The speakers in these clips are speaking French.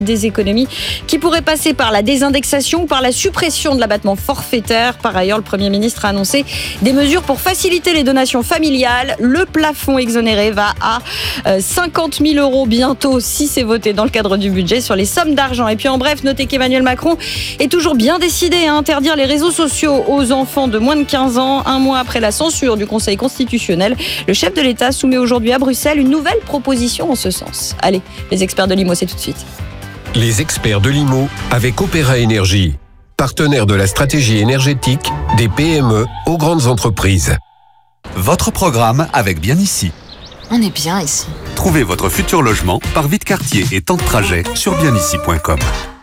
des économies qui pourraient passer par la désindexation ou par la suppression de l'abattement forfaitaire. Par ailleurs, le Premier ministre a annoncé des mesures pour faciliter les donations familiales. Le plafond exonéré va à 50 000 € bientôt, si c'est voté dans le cadre du budget, sur les sommes d'argent. Et puis en bref, notez qu'Emmanuel Macron est toujours bien décidé à interdire les réseaux sociaux aux enfants de moins de 15 ans. Un mois après la censure du Conseil constitutionnel, le chef de l'État soumet aujourd'hui à Bruxelles une nouvelle proposition en ce sens. Allez, les experts de l'IMO, c'est tout de suite. Les experts de l'IMO avec Opéra Énergie, partenaire de la stratégie énergétique des PME aux grandes entreprises. Votre programme avec Bien Ici. On est bien ici. Trouvez votre futur logement par vie de quartier et temps de trajet sur bienici.com.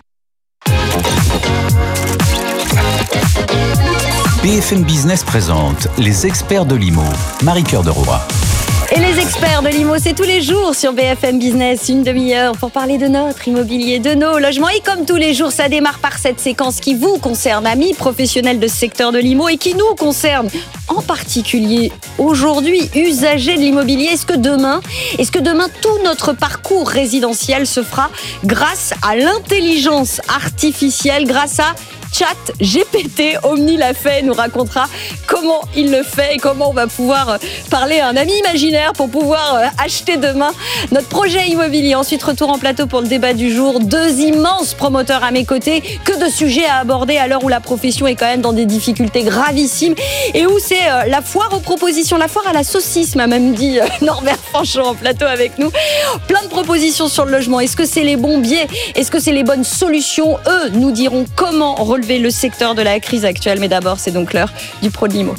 BFM Business présente les experts de l'IMO. Marie-Cœur de Roy. Et les experts de l'IMO, c'est tous les jours sur BFM Business, une demi-heure pour parler de notre immobilier, de nos logements. Et comme tous les jours, ça démarre par cette séquence qui vous concerne, amis professionnels de ce secteur de l'IMO, et qui nous concerne en particulier aujourd'hui, usagers de l'immobilier. Est-ce que demain, tout notre parcours résidentiel se fera grâce à l'intelligence artificielle, grâce à ChatGPT? Omni l'a fait, nous racontera comment il le fait et comment on va pouvoir parler à un ami imaginaire pour pouvoir acheter demain notre projet immobilier. Ensuite, retour en plateau pour le débat du jour. Deux immenses promoteurs à mes côtés. Que de sujets à aborder à l'heure où la profession est quand même dans des difficultés gravissimes et où c'est la foire aux propositions, la foire à la saucisse, m'a même dit Norbert Franchon en plateau avec nous. Plein de propositions sur le logement. Est-ce que c'est les bons biais? Est-ce que c'est les bonnes solutions? Eux nous diront comment relever le secteur de la crise actuelle. Mais d'abord, c'est donc l'heure du pro de l'IMO.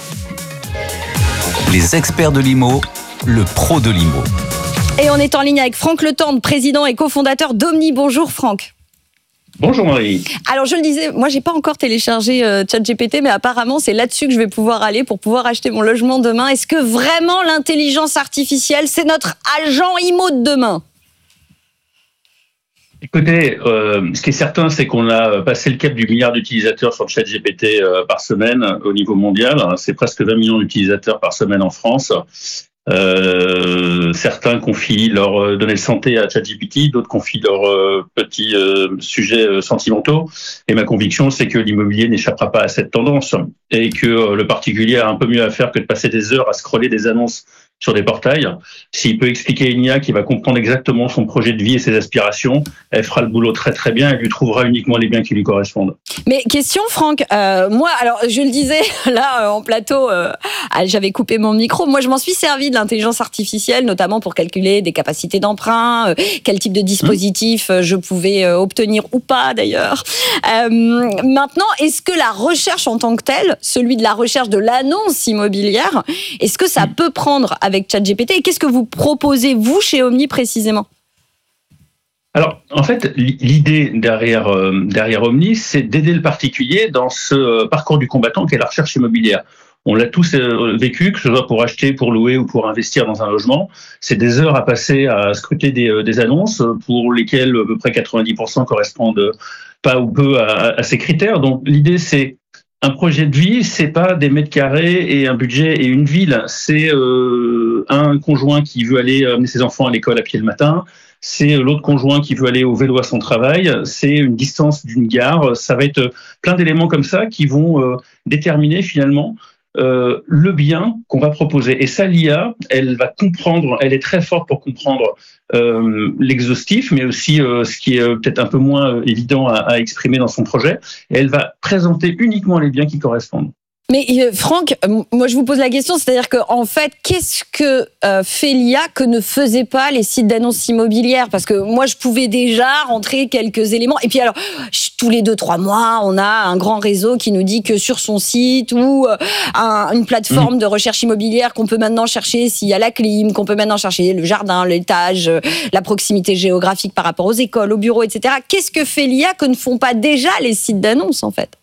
Les experts de l'IMO, le pro de l'IMO. Et on est en ligne avec Franck Letendre, président et cofondateur d'Omni. Bonjour Franck. Bonjour Marie. Alors je le disais, moi j'ai pas encore téléchargé ChatGPT, mais apparemment c'est là-dessus que je vais pouvoir aller pour pouvoir acheter mon logement demain. Est-ce que vraiment l'intelligence artificielle, c'est notre agent IMO de demain? Écoutez, ce qui est certain, c'est qu'on a passé le cap du milliard d'utilisateurs sur ChatGPT par semaine au niveau mondial. C'est presque 20 millions d'utilisateurs par semaine en France. Certains confient leurs données de santé à ChatGPT, d'autres confient leurs petits sujets sentimentaux. Et ma conviction, c'est que l'immobilier n'échappera pas à cette tendance et que le particulier a un peu mieux à faire que de passer des heures à scroller des annonces sur des portails. S'il peut expliquer à une IA qui va comprendre exactement son projet de vie et ses aspirations, elle fera le boulot très très bien, elle lui trouvera uniquement les biens qui lui correspondent. Mais question Franck, moi alors je le disais là en plateau, j'avais coupé mon micro, moi je m'en suis servi de l'intelligence artificielle notamment pour calculer des capacités d'emprunt, quel type de dispositif je pouvais obtenir ou pas d'ailleurs. Maintenant, est-ce que la recherche en tant que telle, celui de la recherche de l'annonce immobilière, est-ce que ça peut prendre avec ChatGPT et qu'est-ce que vous proposez vous chez Omni précisément? Alors, en fait, l'idée derrière Omni, c'est d'aider le particulier dans ce parcours du combattant qu'est la recherche immobilière. On l'a tous vécu, que ce soit pour acheter, pour louer ou pour investir dans un logement. C'est des heures à passer à scruter des annonces pour lesquelles à peu près 90% correspondent pas ou peu à ces critères. Donc, l'idée, c'est un projet de vie, c'est pas des mètres carrés et un budget et une ville. C'est un conjoint qui veut aller amener ses enfants à l'école à pied le matin. C'est l'autre conjoint qui veut aller au vélo à son travail. C'est une distance d'une gare. Ça va être plein d'éléments comme ça qui vont déterminer finalement le bien qu'on va proposer. Et ça, l'IA, elle va comprendre, elle est très forte pour comprendre l'exhaustif, mais aussi ce qui est peut-être un peu moins évident à exprimer dans son projet. Et elle va présenter uniquement les biens qui correspondent. Mais Franck, moi je vous pose la question, c'est-à-dire qu'en fait, qu'est-ce que fait l'IA que ne faisaient pas les sites d'annonces immobilières? Parce que moi je pouvais déjà rentrer quelques éléments. Et puis alors, tous les 2-3 mois, on a un grand réseau qui nous dit que sur son site ou une plateforme de recherche immobilière qu'on peut maintenant chercher s'il y a la clim, qu'on peut maintenant chercher le jardin, l'étage, la proximité géographique par rapport aux écoles, aux bureaux, etc. Qu'est-ce que fait l'IA que ne font pas déjà les sites d'annonces en fait?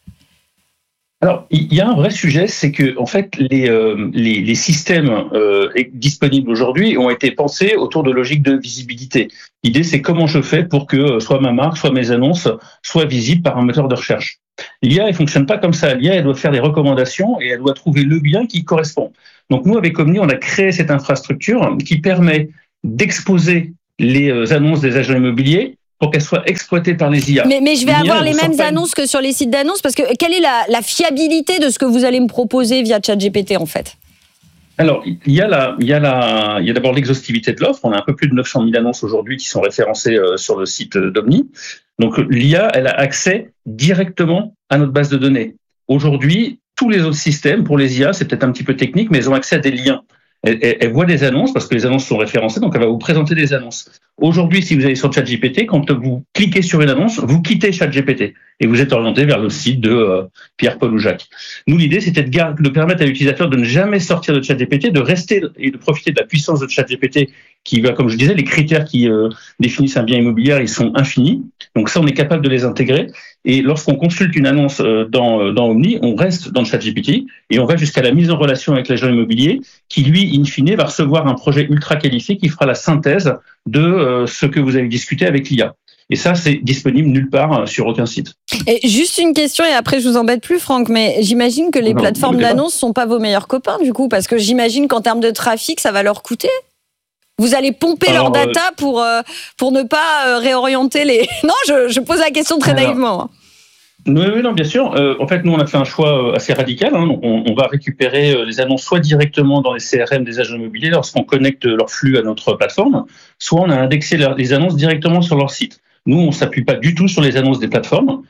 Alors, il y a un vrai sujet, c'est que en fait, les systèmes disponibles aujourd'hui ont été pensés autour de logiques de visibilité. L'idée, c'est comment je fais pour que soit ma marque, soit mes annonces soient visibles par un moteur de recherche. L'IA, elle fonctionne pas comme ça. L'IA, elle doit faire des recommandations et elle doit trouver le bien qui correspond. Donc nous, avec Omni, on a créé cette infrastructure qui permet d'exposer les annonces des agents immobiliers pour qu'elles soient exploitées par les IA. Mais je vais avoir les mêmes annonces que sur les sites d'annonces, parce que quelle est la fiabilité de ce que vous allez me proposer via ChatGPT, en fait ? Alors, il y a d'abord l'exhaustivité de l'offre. On a un peu plus de 900 000 annonces aujourd'hui qui sont référencées sur le site d'Omni. Donc, l'IA, elle a accès directement à notre base de données. Aujourd'hui, tous les autres systèmes, pour les IA, c'est peut-être un petit peu technique, mais elles ont accès à des liens. Elle voit des annonces parce que les annonces sont référencées, donc elle va vous présenter des annonces. Aujourd'hui, si vous allez sur ChatGPT, quand vous cliquez sur une annonce, vous quittez ChatGPT et vous êtes orienté vers le site de Pierre, Paul ou Jacques. Nous, l'idée, c'était de permettre à l'utilisateur de ne jamais sortir de ChatGPT, de rester et de profiter de la puissance de ChatGPT qui va, comme je disais, les critères qui définissent un bien immobilier, ils sont infinis. Donc ça, on est capable de les intégrer. Et lorsqu'on consulte une annonce dans Omni, on reste dans le ChatGPT et on va jusqu'à la mise en relation avec l'agent immobilier qui, lui, in fine, va recevoir un projet ultra qualifié qui fera la synthèse de ce que vous avez discuté avec l'IA. Et ça, c'est disponible nulle part sur aucun site. Et juste une question, et après je vous embête plus, Franck, mais j'imagine que les plateformes d'annonces sont pas vos meilleurs copains, du coup, parce que j'imagine qu'en termes de trafic, ça va leur coûter. Vous allez pomper leur data pour ne pas réorienter les... Non, je pose la question très naïvement. Oui, non, bien sûr. En fait, nous, on a fait un choix assez radical. Donc on va récupérer les annonces soit directement dans les CRM des agents immobiliers lorsqu'on connecte leur flux à notre plateforme, soit on a indexé les annonces directement sur leur site. Nous, on ne s'appuie pas du tout sur les annonces des plateformes.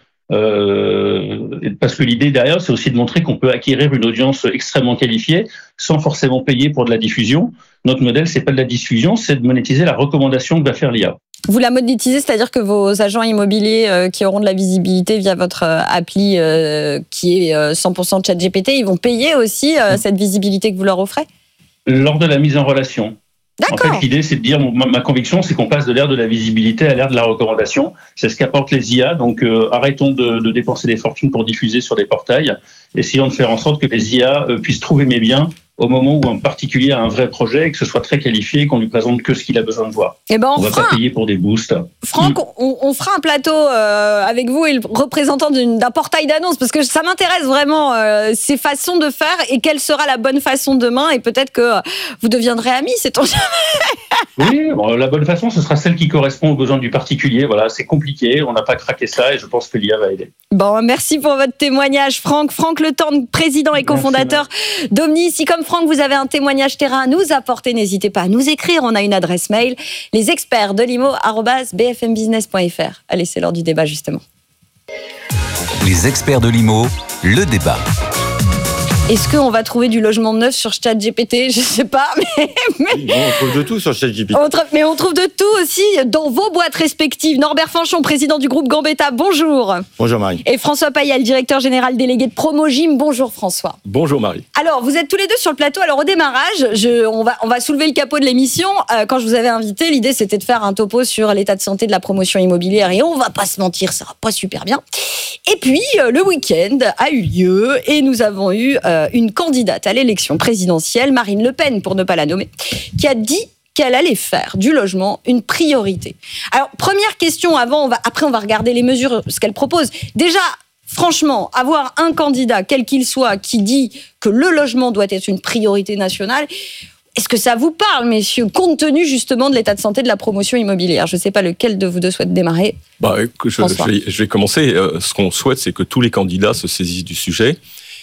Parce que l'idée derrière, c'est aussi de montrer qu'on peut acquérir une audience extrêmement qualifiée sans forcément payer pour de la diffusion. Notre modèle, c'est pas de la diffusion, c'est de monétiser la recommandation que va faire l'IA. Vous la monétisez, c'est-à-dire que vos agents immobiliers qui auront de la visibilité via votre appli qui est 100% ChatGPT, ils vont payer aussi cette visibilité que vous leur offrez ? Lors de la mise en relation. D'accord. En fait, l'idée, c'est de dire, ma conviction, c'est qu'on passe de l'ère de la visibilité à l'ère de la recommandation. C'est ce qu'apportent les IA. Donc, arrêtons de dépenser des fortunes pour diffuser sur des portails. Essayons de faire en sorte que les IA puissent trouver mes biens au moment où un particulier a un vrai projet et que ce soit très qualifié et qu'on lui présente que ce qu'il a besoin de voir. Et on va pas payer pour des boosts. Franck, on fera un plateau avec vous et le représentant d'un portail d'annonces, parce que ça m'intéresse vraiment ces façons de faire et quelle sera la bonne façon demain, et peut-être que vous deviendrez amis, sait-on jamais. Oui, la bonne façon, ce sera celle qui correspond aux besoins du particulier. Voilà, c'est compliqué, on n'a pas craqué ça et je pense que l'IA va aider. Merci pour votre témoignage, Franck. Franck Le Tendre, président et cofondateur d'Omni. Si comme Franck, vous avez un témoignage terrain à nous apporter, n'hésitez pas à nous écrire. On a une adresse mail, lesexpertsdelimo@bfmbusiness.fr. Allez, c'est l'heure du débat, justement. Les experts de l'IMO, le débat. Est-ce qu'on va trouver du logement neuf sur ChatGPT ? Je ne sais pas, mais... Oui, on trouve de tout sur ChatGPT. Mais on trouve de tout aussi dans vos boîtes respectives. Norbert Fanchon, président du groupe Gambetta, bonjour. Bonjour Marie. Et François Payal, directeur général délégué de Promogym. Bonjour François. Bonjour Marie. Alors, vous êtes tous les deux sur le plateau. Alors, au démarrage, on va soulever le capot de l'émission. Quand je vous avais invité, l'idée, c'était de faire un topo sur l'état de santé de la promotion immobilière. Et on va pas se mentir, ça va pas super bien. Et puis, le week-end a eu lieu et nous avons eu une candidate à l'élection présidentielle, Marine Le Pen, pour ne pas la nommer, qui a dit qu'elle allait faire du logement une priorité. Alors, première question après on va regarder les mesures, ce qu'elle propose. Déjà, franchement, avoir un candidat, quel qu'il soit, qui dit que le logement doit être une priorité nationale, est-ce que ça vous parle, messieurs, compte tenu justement de l'état de santé de la promotion immobilière ? Je ne sais pas lequel de vous deux souhaite démarrer. Je vais commencer. Ce qu'on souhaite, c'est que tous les candidats se saisissent du sujet.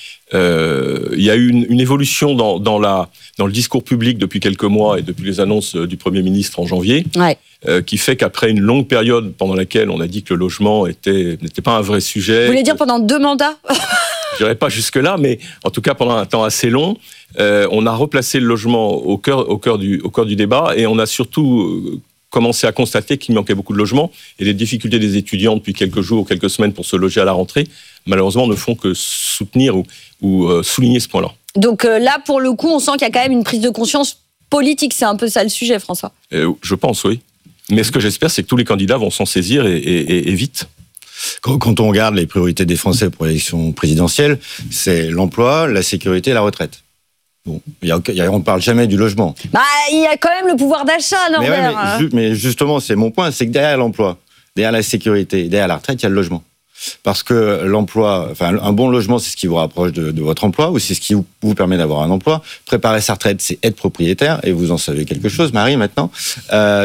Il y a eu une évolution dans le discours public depuis quelques mois et depuis les annonces du Premier ministre en janvier, qui fait qu'après une longue période pendant laquelle on a dit que le logement n'était pas un vrai sujet... Vous voulez dire pendant 2 mandats ? Je dirais pas jusque-là, mais en tout cas pendant un temps assez long, on a replacé le logement au cœur du débat, et on a surtout commencé à constater qu'il manquait beaucoup de logements, et les difficultés des étudiants depuis quelques jours ou quelques semaines pour se loger à la rentrée, malheureusement, ne font que soutenir ou souligner ce point-là. Donc là, pour le coup, on sent qu'il y a quand même une prise de conscience politique. C'est un peu ça le sujet, François. Je pense, oui. Mais ce que j'espère, c'est que tous les candidats vont s'en saisir et vite. Quand on regarde les priorités des Français pour l'élection présidentielle, c'est l'emploi, la sécurité et la retraite. Bon, on ne parle jamais du logement. Il y a quand même le pouvoir d'achat, Norbert. Mais justement, c'est mon point, c'est que derrière l'emploi, derrière la sécurité, derrière la retraite, il y a le logement. Parce que l'emploi, un bon logement, c'est ce qui vous rapproche de votre emploi, ou c'est ce qui vous permet d'avoir un emploi. Préparer sa retraite, c'est être propriétaire, et vous en savez quelque chose, Marie, maintenant. Donc,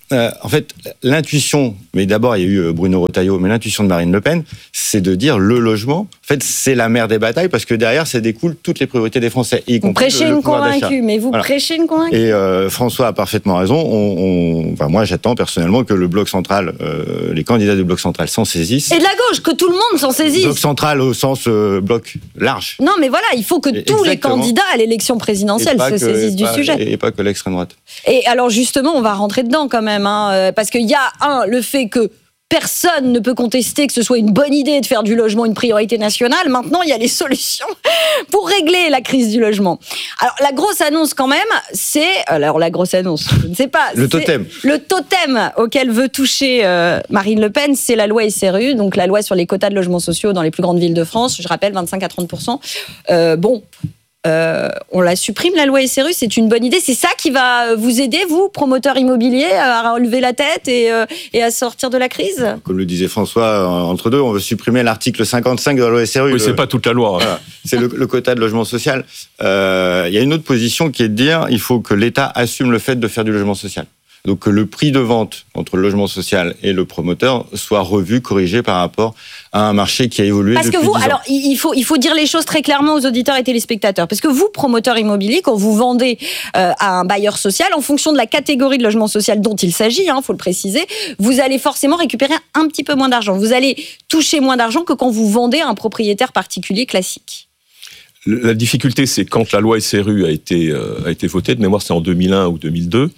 en fait, l'intuition, mais d'abord il y a eu Bruno Retailleau, mais l'intuition de Marine Le Pen, c'est de dire le logement, en fait, c'est la mère des batailles, parce que derrière, ça découle toutes les priorités des Français. Vous prêchez une convaincue, mais vous prêchez une convaincue. Et François a parfaitement raison. Enfin, moi, j'attends personnellement que le bloc central, les candidats du bloc central s'en saisissent. Et de la gauche, que tout le monde s'en saisisse. Bloc central au sens bloc large. Non, mais voilà, il faut que tous les candidats à l'élection présidentielle se saisissent du sujet. Et pas que l'extrême droite. Et alors justement, on va rentrer dedans quand même, parce qu'il y a le fait que personne ne peut contester que ce soit une bonne idée de faire du logement une priorité nationale. Maintenant, il y a les solutions pour régler la crise du logement. Alors, la grosse annonce quand même, c'est... Alors, la grosse annonce, je ne sais pas. Le totem. Le totem auquel veut toucher Marine Le Pen, c'est la loi SRU, donc la loi sur les quotas de logements sociaux dans les plus grandes villes de France. Je rappelle, 25 à 30%. On la supprime, la loi SRU, c'est une bonne idée. C'est ça qui va vous aider, vous, promoteurs immobiliers, à relever la tête et à sortir de la crise ? Comme le disait François, entre deux, on veut supprimer l'article 55 de la loi SRU. Oui, c'est pas toute la loi. Voilà. C'est le quota de logement social. Il y a une autre position qui est de dire il faut que l'État assume le fait de faire du logement social. Donc que le prix de vente entre le logement social et le promoteur soit revu, corrigé par rapport à un marché qui a évolué depuis 10 ans. Parce que vous, alors il faut dire les choses très clairement aux auditeurs et téléspectateurs, parce que vous, promoteurs immobiliers, quand vous vendez à un bailleur social, en fonction de la catégorie de logement social dont il s'agit, faut le préciser, vous allez forcément récupérer un petit peu moins d'argent. Vous allez toucher moins d'argent que quand vous vendez à un propriétaire particulier classique. La difficulté, c'est quand la loi SRU a été votée, de mémoire c'est en 2001 ou 2002,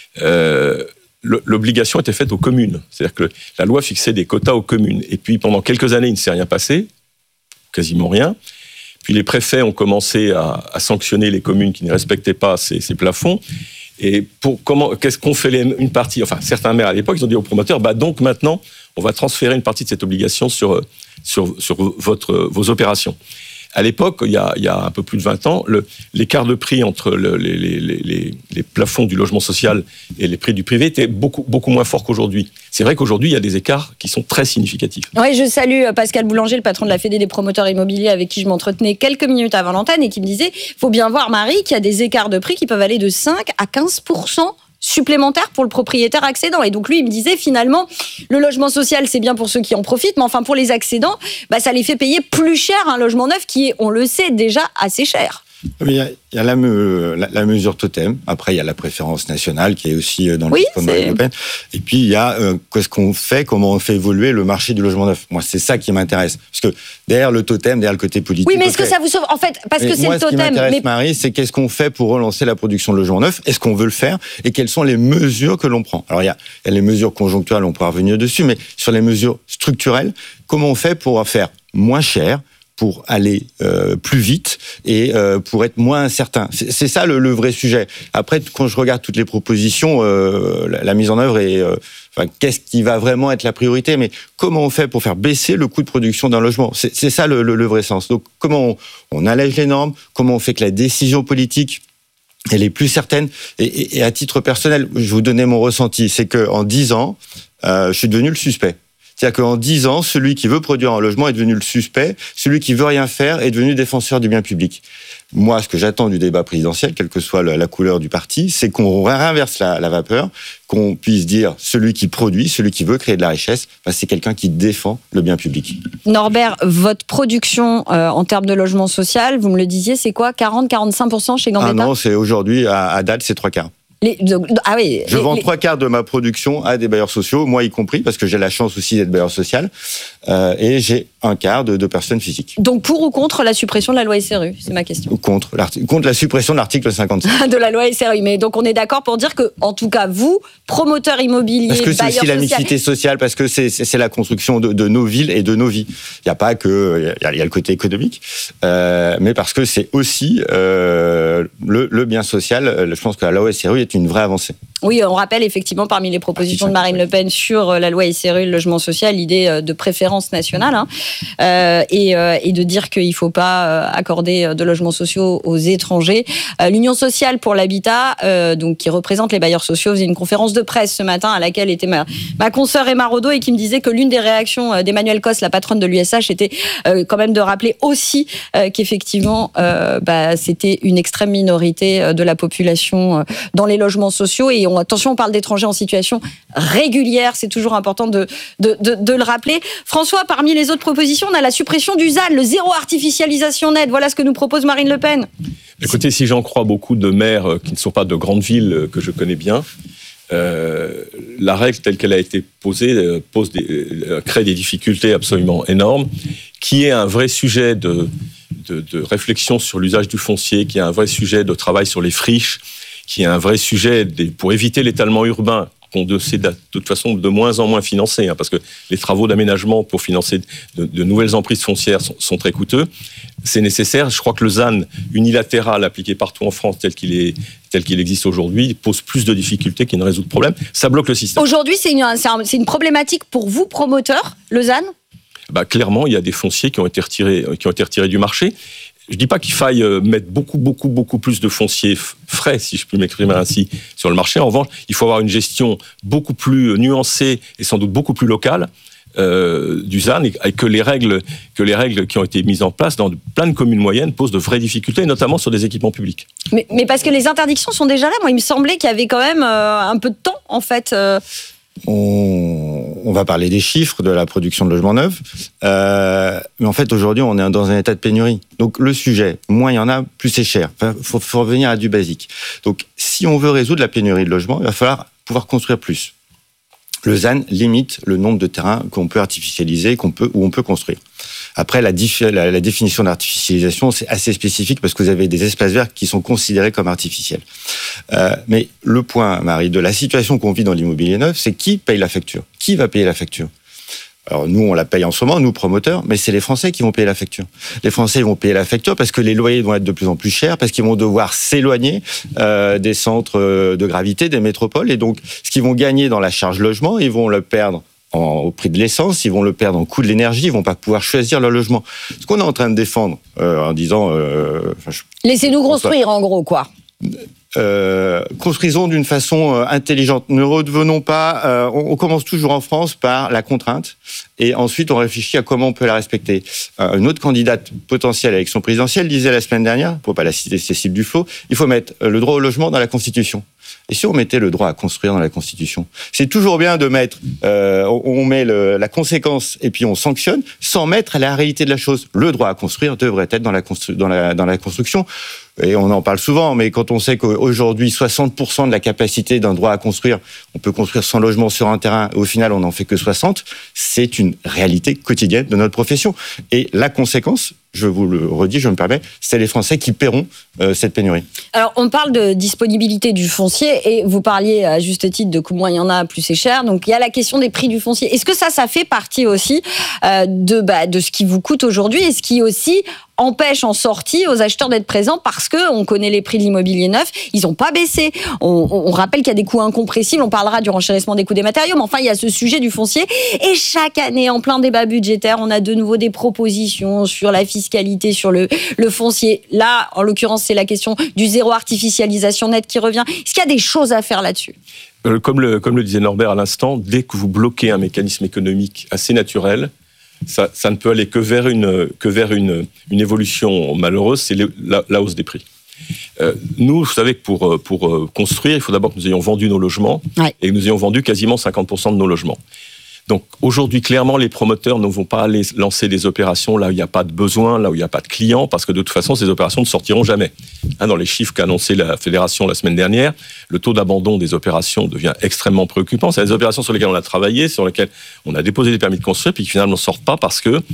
l'obligation était faite aux communes. C'est-à-dire que la loi fixait des quotas aux communes. Et puis, pendant quelques années, il ne s'est rien passé, quasiment rien. Puis les préfets ont commencé à sanctionner les communes qui ne respectaient pas ces plafonds. Et qu'est-ce qu'on fait une partie ? Enfin, certains maires à l'époque, ils ont dit aux promoteurs, donc maintenant, on va transférer une partie de cette obligation sur vos opérations. À l'époque, il y a un peu plus de 20 ans, l'écart de prix entre les plafonds du logement social et les prix du privé était beaucoup, beaucoup moins fort qu'aujourd'hui. C'est vrai qu'aujourd'hui, il y a des écarts qui sont très significatifs. Oui, je salue Pascal Boulanger, le patron de la Fédé des promoteurs immobiliers, avec qui je m'entretenais quelques minutes avant l'antenne et qui me disait, il faut bien voir, Marie, qu'il y a des écarts de prix qui peuvent aller de 5 à 15% supplémentaire pour le propriétaire accédant. Et donc lui, il me disait finalement, le logement social, c'est bien pour ceux qui en profitent, mais enfin pour les accédants, ça les fait payer plus cher un logement neuf qui est, on le sait, déjà assez cher. Il y a la mesure totem. Après, il y a la préférence nationale qui est aussi dans le discours de Marine Le Pen. Et puis, il y a qu'est-ce qu'on fait, comment on fait évoluer le marché du logement neuf. Moi, c'est ça qui m'intéresse. Parce que derrière le totem, derrière le côté politique... Oui, mais est-ce que ça vous sauve ? En fait, parce que c'est le totem... Moi, ce qui m'intéresse, Marie, c'est qu'est-ce qu'on fait pour relancer la production de logement neuf ? Est-ce qu'on veut le faire ? Et quelles sont les mesures que l'on prend ? Alors, il y a les mesures conjoncturelles, on pourra revenir dessus, mais sur les mesures structurelles, comment on fait pour faire moins cher, pour aller plus vite et pour être moins incertain. C'est ça le vrai sujet. Après, quand je regarde toutes les propositions, la mise en œuvre est... qu'est-ce qui va vraiment être la priorité ? Mais comment on fait pour faire baisser le coût de production d'un logement ? C'est ça le vrai sens. Donc, comment on allège les normes ? Comment on fait que la décision politique elle est plus certaine ? Et à titre personnel, je vais vous donner mon ressenti. C'est qu'en 10 ans, je suis devenu le suspect. C'est-à-dire qu'en 10 ans, celui qui veut produire un logement est devenu le suspect, celui qui veut rien faire est devenu défenseur du bien public. Moi, ce que j'attends du débat présidentiel, quelle que soit la couleur du parti, c'est qu'on réinverse la vapeur, qu'on puisse dire celui qui produit, celui qui veut créer de la richesse, c'est quelqu'un qui défend le bien public. Norbert, votre production en termes de logement social, vous me le disiez, c'est quoi ? 40-45% chez Gambetta ? Ah non, c'est aujourd'hui, à date, c'est 3/4. Je vends 3/4 de ma production à des bailleurs sociaux, moi y compris, parce que j'ai la chance aussi d'être bailleur social, et j'ai 1/4 de personnes physiques. Donc pour ou contre la suppression de la loi SRU, c'est ma question. Contre la suppression de l'article 55. De la loi SRU, mais donc on est d'accord pour dire que, en tout cas vous, promoteurs immobiliers, parce que c'est aussi la mixité sociale, parce que c'est la construction de nos villes et de nos vies. Il n'y a pas que, il y a le côté économique, mais parce que c'est aussi le bien social. Je pense que la loi SRU est une vraie avancée. Oui, on rappelle effectivement parmi les propositions de Marine Le Pen sur la loi SRU, le logement social, l'idée de préférence nationale, et de dire qu'il ne faut pas accorder de logements sociaux aux étrangers. L'Union sociale pour l'habitat, donc qui représente les bailleurs sociaux, faisait une conférence de presse ce matin à laquelle était ma consoeur Emma Rodeau et qui me disait que l'une des réactions d'Emmanuel Cos, la patronne de l'USH, était quand même de rappeler aussi qu'effectivement c'était une extrême minorité de la population dans les logements sociaux, et Attention, on parle d'étrangers en situation régulière, c'est toujours important de le rappeler. François, parmi les autres propositions, on a la suppression du ZAN, le zéro artificialisation nette. Voilà ce que nous propose Marine Le Pen. Écoutez, si j'en crois beaucoup de maires qui ne sont pas de grandes villes que je connais bien, la règle telle qu'elle a été posée crée des difficultés absolument énormes, qui est un vrai sujet de réflexion sur l'usage du foncier, qui est un vrai sujet de travail sur les friches, qui est un vrai sujet pour éviter l'étalement urbain, qu'on sait de toute façon de moins en moins financé, parce que les travaux d'aménagement pour financer de nouvelles emprises foncières sont très coûteux. C'est nécessaire. Je crois que le ZAN unilatéral appliqué partout en France tel qu'il existe aujourd'hui pose plus de difficultés qu'il ne résout de problèmes. Ça bloque le système. Aujourd'hui, c'est une problématique pour vous, promoteurs, le ZAN ? Clairement, il y a des fonciers qui ont été retirés du marché. Je ne dis pas qu'il faille mettre beaucoup plus de fonciers frais, si je puis m'exprimer ainsi, sur le marché. En revanche, il faut avoir une gestion beaucoup plus nuancée et sans doute beaucoup plus locale du ZAN, et que les règles qui ont été mises en place dans plein de communes moyennes posent de vraies difficultés, notamment sur des équipements publics. Mais parce que les interdictions sont déjà là. Moi, il me semblait qu'il y avait quand même un peu de temps, en fait. On va parler des chiffres de la production de logements neufs, mais en fait aujourd'hui on est dans un état de pénurie. Donc le sujet, moins il y en a, plus c'est cher. Faut revenir à du basique. Donc si on veut résoudre la pénurie de logements, il va falloir pouvoir construire plus. Le ZAN limite le nombre de terrains qu'on peut artificialiser, où on peut construire. Après, la définition d'artificialisation, c'est assez spécifique parce que vous avez des espaces verts qui sont considérés comme artificiels. Mais le point, Marie, de la situation qu'on vit dans l'immobilier neuf, c'est qui paye la facture ? Qui va payer la facture ? Alors nous, on la paye en ce moment, nous promoteurs, mais c'est les Français qui vont payer la facture. Les Français ils vont payer la facture parce que les loyers vont être de plus en plus chers, parce qu'ils vont devoir s'éloigner des centres de gravité, des métropoles, et donc ce qu'ils vont gagner dans la charge logement, ils vont le perdre au prix de l'essence, ils vont le perdre en coût de l'énergie, ils vont pas pouvoir choisir leur logement. Ce qu'on est en train de défendre en disant... Laissez-nous construire, en gros, quoi. Construisons d'une façon intelligente. Ne redevenons pas... on commence toujours en France par la contrainte et ensuite on réfléchit à comment on peut la respecter. Une autre candidate potentielle à l'élection présidentielle disait la semaine dernière, pour pas la citer, Cécile Duflot, il faut mettre le droit au logement dans la Constitution. Et si on mettait le droit à construire dans la Constitution ? C'est toujours bien de mettre... on met la conséquence et puis on sanctionne sans mettre la réalité de la chose. Le droit à construire devrait être dans la construction. Et on en parle souvent, mais quand on sait qu'aujourd'hui, 60% de la capacité d'un droit à construire, on peut construire 100 logements sur un terrain, et au final, on n'en fait que 60, c'est une réalité quotidienne de notre profession. Et la conséquence, je vous le redis, je me permets, c'est les Français qui paieront cette pénurie. Alors, on parle de disponibilité du foncier, et vous parliez à juste titre de moins il y en a, plus c'est cher. Donc, il y a la question des prix du foncier. Est-ce que ça fait partie aussi de ce qui vous coûte aujourd'hui, et ce qui aussi empêche en sortie aux acheteurs d'être présents parce qu'on connaît les prix de l'immobilier neuf, ils n'ont pas baissé. On rappelle qu'il y a des coûts incompressibles, on parlera du renchérissement des coûts des matériaux, mais enfin il y a ce sujet du foncier. Et chaque année, en plein débat budgétaire, on a de nouveau des propositions sur la fiscalité, sur le foncier. Là, en l'occurrence, c'est la question du zéro artificialisation nette qui revient. Est-ce qu'il y a des choses à faire là-dessus ? Comme le disait Norbert à l'instant, dès que vous bloquez un mécanisme économique assez naturel, ça ne peut aller que vers une évolution malheureuse, c'est la hausse des prix. Nous, vous savez que pour construire, il faut d'abord que nous ayons vendu nos logements, et que nous ayons vendu quasiment 50% de nos logements. Donc aujourd'hui, clairement, les promoteurs ne vont pas aller lancer des opérations là où il n'y a pas de besoin, là où il n'y a pas de clients, parce que de toute façon, ces opérations ne sortiront jamais. Dans les chiffres qu'a annoncé la Fédération la semaine dernière, le taux d'abandon des opérations devient extrêmement préoccupant. C'est des opérations sur lesquelles on a travaillé, sur lesquelles on a déposé des permis de construire, puis qui finalement ne sortent pas parce que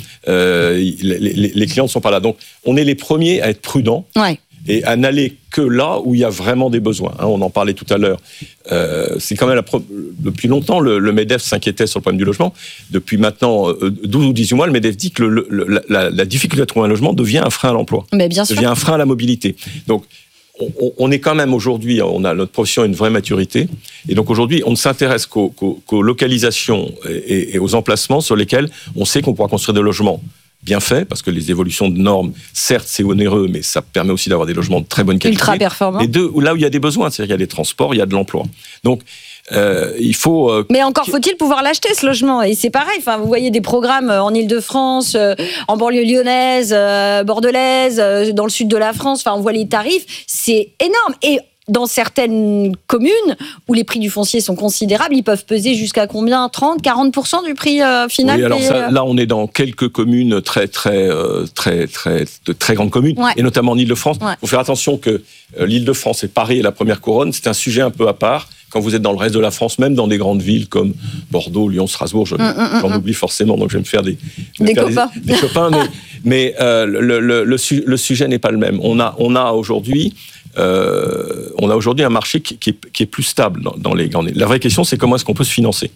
les clients ne sont pas là. Donc on est les premiers à être prudents. Ouais. Et à n'aller que là où il y a vraiment des besoins. On en parlait tout à l'heure. C'est quand même depuis longtemps, le MEDEF s'inquiétait sur le problème du logement. Depuis maintenant 12 ou 18 mois, le MEDEF dit que la difficulté à trouver un logement devient un frein à l'emploi. Mais bien sûr. Devient un frein à la mobilité. Donc, on est quand même aujourd'hui, notre profession a une vraie maturité. Et donc aujourd'hui, on ne s'intéresse qu'aux localisations et aux emplacements sur lesquels on sait qu'on pourra construire des logements bien fait, parce que les évolutions de normes, certes, c'est onéreux, mais ça permet aussi d'avoir des logements de très bonne qualité. Ultra performants. Et là où il y a des besoins, c'est-à-dire qu'il y a des transports, il y a de l'emploi. Donc, il faut... Mais encore faut-il pouvoir l'acheter, ce logement. Et c'est pareil, vous voyez des programmes en Ile-de-France, en banlieue lyonnaise, bordelaise, dans le sud de la France, on voit les tarifs, c'est énorme. Et dans certaines communes où les prix du foncier sont considérables, ils peuvent peser jusqu'à combien ? 30-40% du prix final ? Oui, alors là, on est dans quelques communes de très grandes communes, et notamment en Île-de-France. Il faut faire attention que l'Île-de-France et Paris et la première couronne, c'est un sujet un peu à part. Quand vous êtes dans le reste de la France, même dans des grandes villes comme Bordeaux, Lyon, Strasbourg, j'en oublie forcément, donc je vais me faire des copains. Mais le sujet n'est pas le même. On a aujourd'hui un marché qui est plus stable dans les grandes. La vraie question, c'est comment est-ce qu'on peut se financer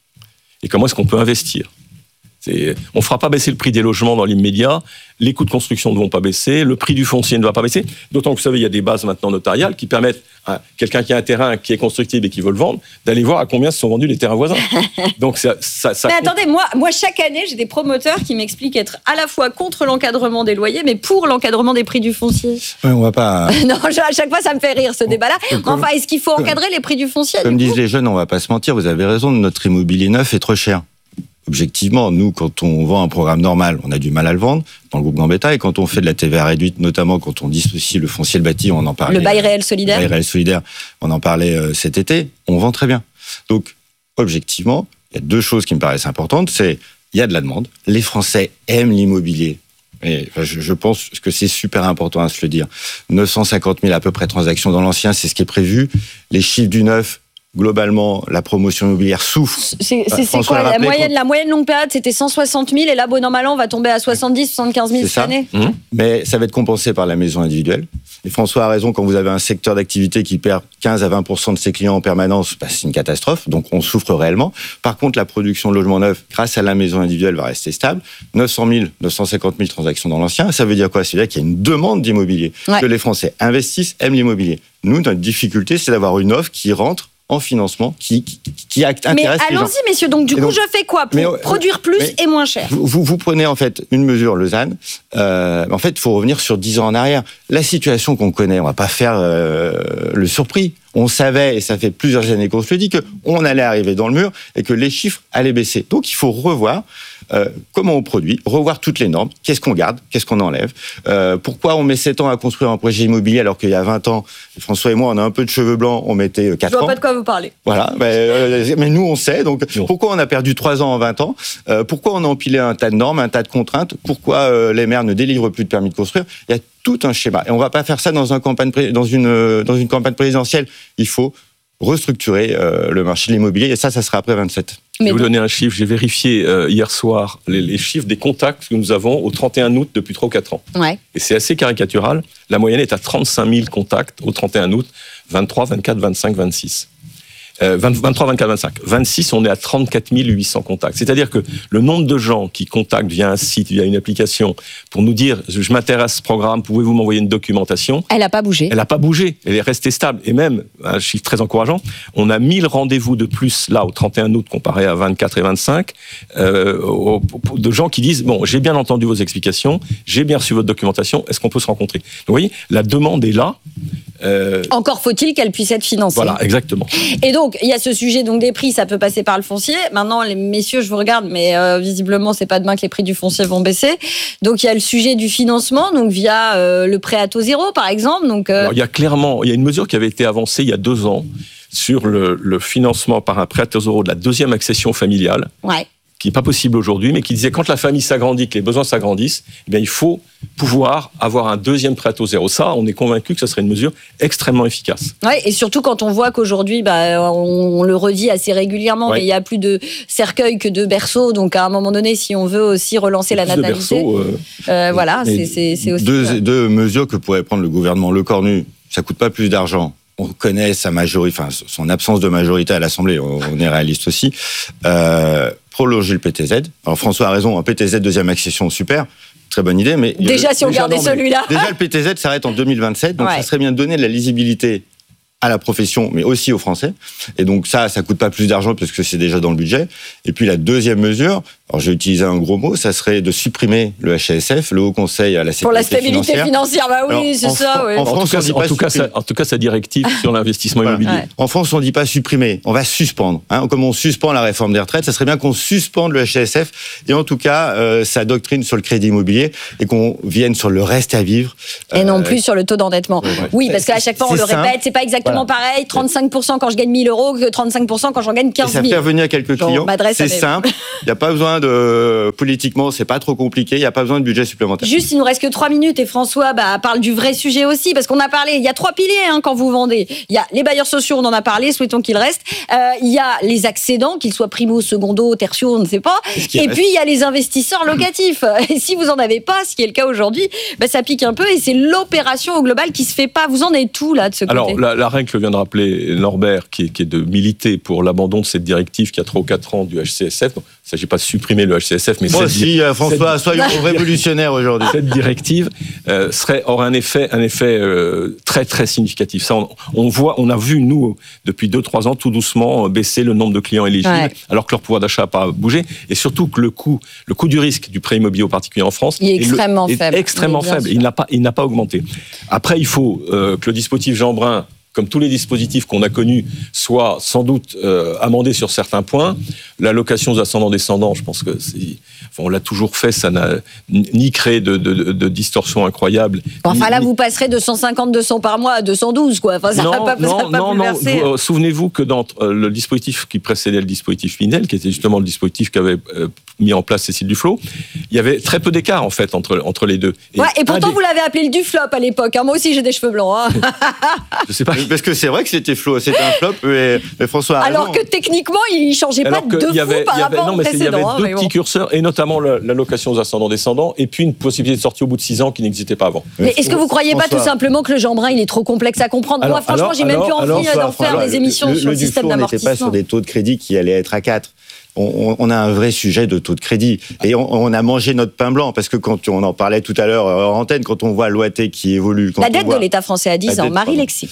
et comment est-ce qu'on peut investir. On ne fera pas baisser le prix des logements dans l'immédiat, les coûts de construction ne vont pas baisser, le prix du foncier ne va pas baisser, d'autant que vous savez, il y a des bases maintenant notariales qui permettent à quelqu'un qui a un terrain qui est constructible et qui veut le vendre, d'aller voir à combien se sont vendus les terrains voisins. Donc ça mais attendez, moi chaque année, j'ai des promoteurs qui m'expliquent être à la fois contre l'encadrement des loyers, mais pour l'encadrement des prix du foncier. Ouais, on va pas... Non, à chaque fois, ça me fait rire, ce débat-là. Enfin, est-ce qu'il faut encadrer les prix du foncier ? Comme disent les jeunes, on ne va pas se mentir, vous avez raison, notre immobilier neuf est trop cher. Objectivement, nous, quand on vend un programme normal, on a du mal à le vendre dans le groupe Gambetta, et quand on fait de la TVA réduite, notamment quand on dissocie le foncier, le bâti, on en parlait. Le bail réel solidaire. Le bail réel solidaire, on en parlait cet été, on vend très bien. Donc, objectivement, il y a deux choses qui me paraissent importantes, c'est il y a de la demande, les Français aiment l'immobilier. Et je pense que c'est super important à se le dire. 950 000 à peu près transactions dans l'ancien, c'est ce qui est prévu. Les chiffres du neuf, globalement, la promotion immobilière souffre. C'est quoi la moyenne longue période, c'était 160 000 et là, bon an, mal an, on va tomber à 70, 75 000 cette année. Mais ça va être compensé par la maison individuelle. Et François a raison, quand vous avez un secteur d'activité qui perd 15 à 20% de ses clients en permanence, c'est une catastrophe, donc on souffre réellement. Par contre, la production de logements neufs, grâce à la maison individuelle, va rester stable. 900 000, 950 000 transactions dans l'ancien, ça veut dire quoi ? C'est-à-dire qu'il y a une demande d'immobilier, que les Français investissent, aiment l'immobilier. Nous, notre difficulté, c'est d'avoir une offre qui rentre en financement, qui intéresse les gens. Mais allons-y, messieurs, donc du coup, je fais quoi pour produire plus et moins cher ? Vous prenez en fait une mesure Lausanne, en fait, il faut revenir sur 10 ans en arrière. La situation qu'on connaît, on va pas faire le surpris. On savait, et ça fait plusieurs années qu'on se le dit, qu'on allait arriver dans le mur et que les chiffres allaient baisser. Donc, il faut revoir comment on produit, revoir toutes les normes, qu'est-ce qu'on garde, qu'est-ce qu'on enlève, pourquoi on met 7 ans à construire un projet immobilier alors qu'il y a 20 ans, François et moi, on a un peu de cheveux blancs, on mettait 4 ans. Je vois pas de quoi vous parlez. Voilà, mais nous, on sait. Donc, pourquoi on a perdu 3 ans en 20 ans ? Pourquoi on a empilé un tas de normes, un tas de contraintes ? Pourquoi les maires ne délivrent plus de permis de construire ? Il y a tout un schéma. Et on ne va pas faire ça dans une campagne présidentielle. Il faut restructurer le marché de l'immobilier. Et ça sera après 27. Je vais vous donner un chiffre. J'ai vérifié hier soir les chiffres des contacts que nous avons au 31 août depuis 3 ou 4 ans. Ouais. Et c'est assez caricatural. La moyenne est à 35 000 contacts au 31 août, 23, 24, 25, 26. 23, 24, 25. 26, on est à 34 800 contacts. C'est-à-dire que le nombre de gens qui contactent via un site, via une application, pour nous dire « je m'intéresse à ce programme, pouvez-vous m'envoyer une documentation ?» Elle n'a pas bougé. Elle n'a pas bougé. Elle est restée stable. Et même, un chiffre très encourageant, on a 1000 rendez-vous de plus là au 31 août comparé à 24 et 25 de gens qui disent « bon, j'ai bien entendu vos explications, j'ai bien reçu votre documentation, est-ce qu'on peut se rencontrer ?» Donc vous voyez, la demande est là. Encore faut-il qu'elle puisse être financée. Voilà, exactement. Et donc, il y a ce sujet donc des prix, ça peut passer par le foncier. Maintenant, les messieurs, je vous regarde, mais visiblement, c'est pas demain que les prix du foncier vont baisser. Donc, il y a le sujet du financement, donc via le prêt à taux zéro, par exemple. Donc, Alors, il y a une mesure qui avait été avancée il y a 2 ans sur le financement par un prêt à taux zéro de la deuxième accession familiale. Ouais. Qui n'est pas possible aujourd'hui, mais qui disait quand la famille s'agrandit, que les besoins s'agrandissent, eh bien, il faut pouvoir avoir un deuxième prêt à taux zéro. Ça, on est convaincu que ce serait une mesure extrêmement efficace. Oui, et surtout quand on voit qu'aujourd'hui, on le redit assez régulièrement, mais il y a plus de cercueils que de berceaux. Donc, à un moment donné, si on veut aussi relancer la natalité, voilà, c'est aussi... Deux mesures que pourrait prendre le gouvernement. Le Cornu, ça coûte pas plus d'argent. On connaît sa majorité, enfin, son absence de majorité à l'Assemblée, on est réaliste aussi. Prolonger le PTZ. Alors François a raison, un PTZ deuxième accession, super, très bonne idée. Mais déjà, si on gardait celui-là. Déjà, le PTZ s'arrête en 2027, donc ça serait bien de donner de la lisibilité à la profession, mais aussi aux Français. Et donc ça coûte pas plus d'argent parce que c'est déjà dans le budget. Et puis la deuxième mesure, alors j'ai utilisé un gros mot, ça serait de supprimer le HCSF, le Haut Conseil à la sécurité pour la stabilité financière. Bah oui, Alors, c'est ça. Oui. En France, on dit pas supprimer. En tout cas, sa directive sur l'investissement immobilier. Ouais. En France, on dit pas supprimer, on va suspendre. Comme on suspend la réforme des retraites, ça serait bien qu'on suspende le HCSF et en tout cas sa doctrine sur le crédit immobilier et qu'on vienne sur le reste à vivre. Et non plus sur le taux d'endettement. Ouais. Oui, parce qu'à chaque fois, on le répète, c'est pas exactement pareil. 35% quand je gagne 1 000 euros que 35% quand j'en gagne 15 000. Et ça fait revenir à quelques clients. C'est simple. Il n'y a pas besoin de... Politiquement, c'est pas trop compliqué. Il n'y a pas besoin de budget supplémentaire. Juste, il nous reste que 3 minutes et François parle du vrai sujet aussi, parce qu'on a parlé, il y a 3 piliers quand vous vendez. Il y a les bailleurs sociaux, on en a parlé, souhaitons qu'il reste. Il y a les accédants, qu'ils soient primo, secondo, tertio, on ne sait pas. Et puis, il y a les investisseurs locatifs. Et si vous n'en avez pas, ce qui est le cas aujourd'hui, ça pique un peu et c'est l'opération au global qui se fait pas. Vous en êtes où là de ce côté ? Alors, la règle que vient de rappeler Norbert, qui est de militer pour l'abandon de cette directive qui a 3 ou 4 ans du HCSF. Donc, il ne s'agit pas de supprimer le HCSF, mais François, soyons révolutionnaires aujourd'hui. Cette directive aurait un effet très très significatif. Ça, on a vu nous depuis 2-3 ans tout doucement baisser le nombre de clients éligibles, alors que leur pouvoir d'achat n'a pas bougé, et surtout que le coût du risque du prêt immobilier aux particuliers en France est extrêmement faible. Extrêmement faible. Il n'a pas augmenté. Après, il faut que le dispositif Jeanbrun, comme tous les dispositifs qu'on a connus, soit sans doute amendé sur certains points. L'allocation aux ascendants-descendants, je pense que on l'a toujours fait, ça n'a ni créé de distorsion incroyable. Là, vous passerez de 150-200 par mois à 212, quoi. Enfin, ça n'a pas bouleversé. Souvenez-vous que dans le dispositif qui précédait le dispositif Pinel, qui était justement le dispositif qu'avait mis en place Cécile Duflot, il y avait très peu d'écart, en fait, entre les deux. Et pourtant, vous l'avez appelé le Duflop à l'époque. Moi aussi, j'ai des cheveux blancs. Je sais pas. Parce que c'est vrai que c'était un flop, et François a raison. Alors que techniquement, il ne changeait pas de fou par rapport au précédent. Il y avait deux petits curseurs, et notamment l'allocation aux ascendants-descendants, et puis une possibilité de sortie au bout de 6 ans qui n'existait pas avant. Mais est-ce que vous ne croyez pas tout simplement que le Jeanbrun, il est trop complexe à comprendre ? Moi, franchement, j'ai même plus envie d'en faire des émissions sur le système d'amortissement. On n'était pas sur des taux de crédit qui allaient être à 4. On a un vrai sujet de taux de crédit. Et on a mangé notre pain blanc, parce que quand on en parlait tout à l'heure hors antenne, quand on voit l'OAT qui évolue... La dette de l'État français à 10 ans, Marie-Lexie.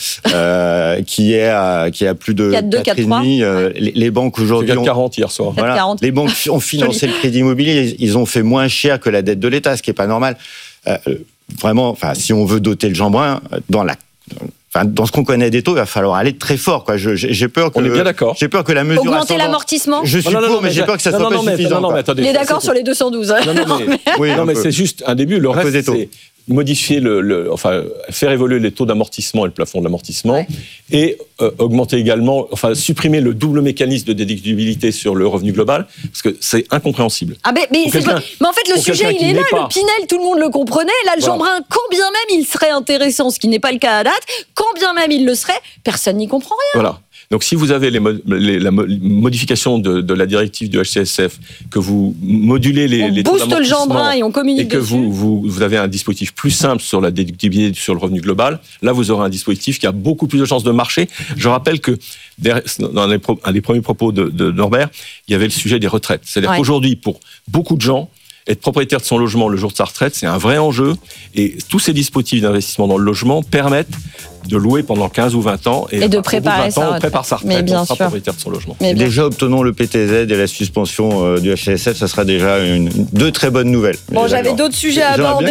qui est à plus de 4,5. Les banques aujourd'hui... 4,40 hier soir. Voilà, les banques ont financé le crédit immobilier, ils ont fait moins cher que la dette de l'État, ce qui n'est pas normal. Vraiment, si on veut doter le Jeanbrun, dans ce qu'on connaît des taux, il va falloir aller très fort, quoi. J'ai peur que. On est bien d'accord. J'ai peur que la mesure. Augmenter l'amortissement. Je suis pour, mais j'ai peur que ça soit pas suffisant. Non, mais attendez. Il est d'accord sur les 212. Non, mais c'est juste un début. Le reste, c'est modifier faire évoluer les taux d'amortissement et le plafond de l'amortissement, et augmenter également, supprimer le double mécanisme de déductibilité sur le revenu global, parce que c'est incompréhensible. Mais en fait, le sujet, il est là. Le Pinel, tout le monde le comprenait. Là, le Jeanbrun, quand bien même il serait intéressant, ce qui n'est pas le cas à date, quand bien même il le serait, personne n'y comprend rien. Voilà. Donc, si vous avez la modification de la directive du HCSF, que vous modulez les taux booste le Jeanbrun et on communique et que dessus. vous avez un dispositif plus simple sur la déductibilité sur le revenu global, là, vous aurez un dispositif qui a beaucoup plus de chances de marcher. Je rappelle que dans un des premiers propos de Norbert, il y avait le sujet des retraites. C'est-à-dire qu'aujourd'hui, pour beaucoup de gens, être propriétaire de son logement le jour de sa retraite, c'est un vrai enjeu. Et tous ces dispositifs d'investissement dans le logement permettent de louer pendant 15 ou 20 ans. Et de préparer sa retraite. On prépare sa retraite, on sera propriétaire de son logement. Déjà, obtenons le PTZ et la suspension du HCSF, ça sera déjà deux très bonnes nouvelles. Bon, j'avais d'autres sujets à aborder,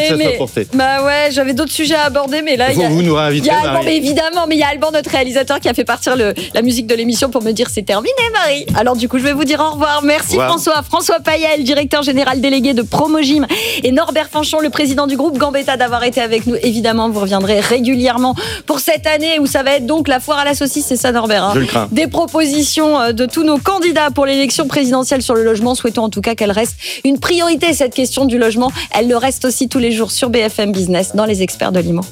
j'avais d'autres sujets à aborder, mais là, vous nous réinviterez, Marie. Évidemment, mais il y a Alban, notre réalisateur, qui a fait partir la musique de l'émission pour me dire c'est terminé, Marie. Alors du coup, je vais vous dire au revoir. Merci François Payel, directeur général délégué de Promogym, et Norbert Fanchon, le président du groupe Gambetta, d'avoir été avec nous. Évidemment, vous reviendrez régulièrement pour cette année où ça va être donc la foire à la saucisse, c'est ça, Norbert, Je le crains. Des propositions de tous nos candidats pour l'élection présidentielle sur le logement. Souhaitons en tout cas qu'elle reste une priorité, cette question du logement. Elle le reste aussi tous les jours sur BFM Business dans les experts de l'IMO.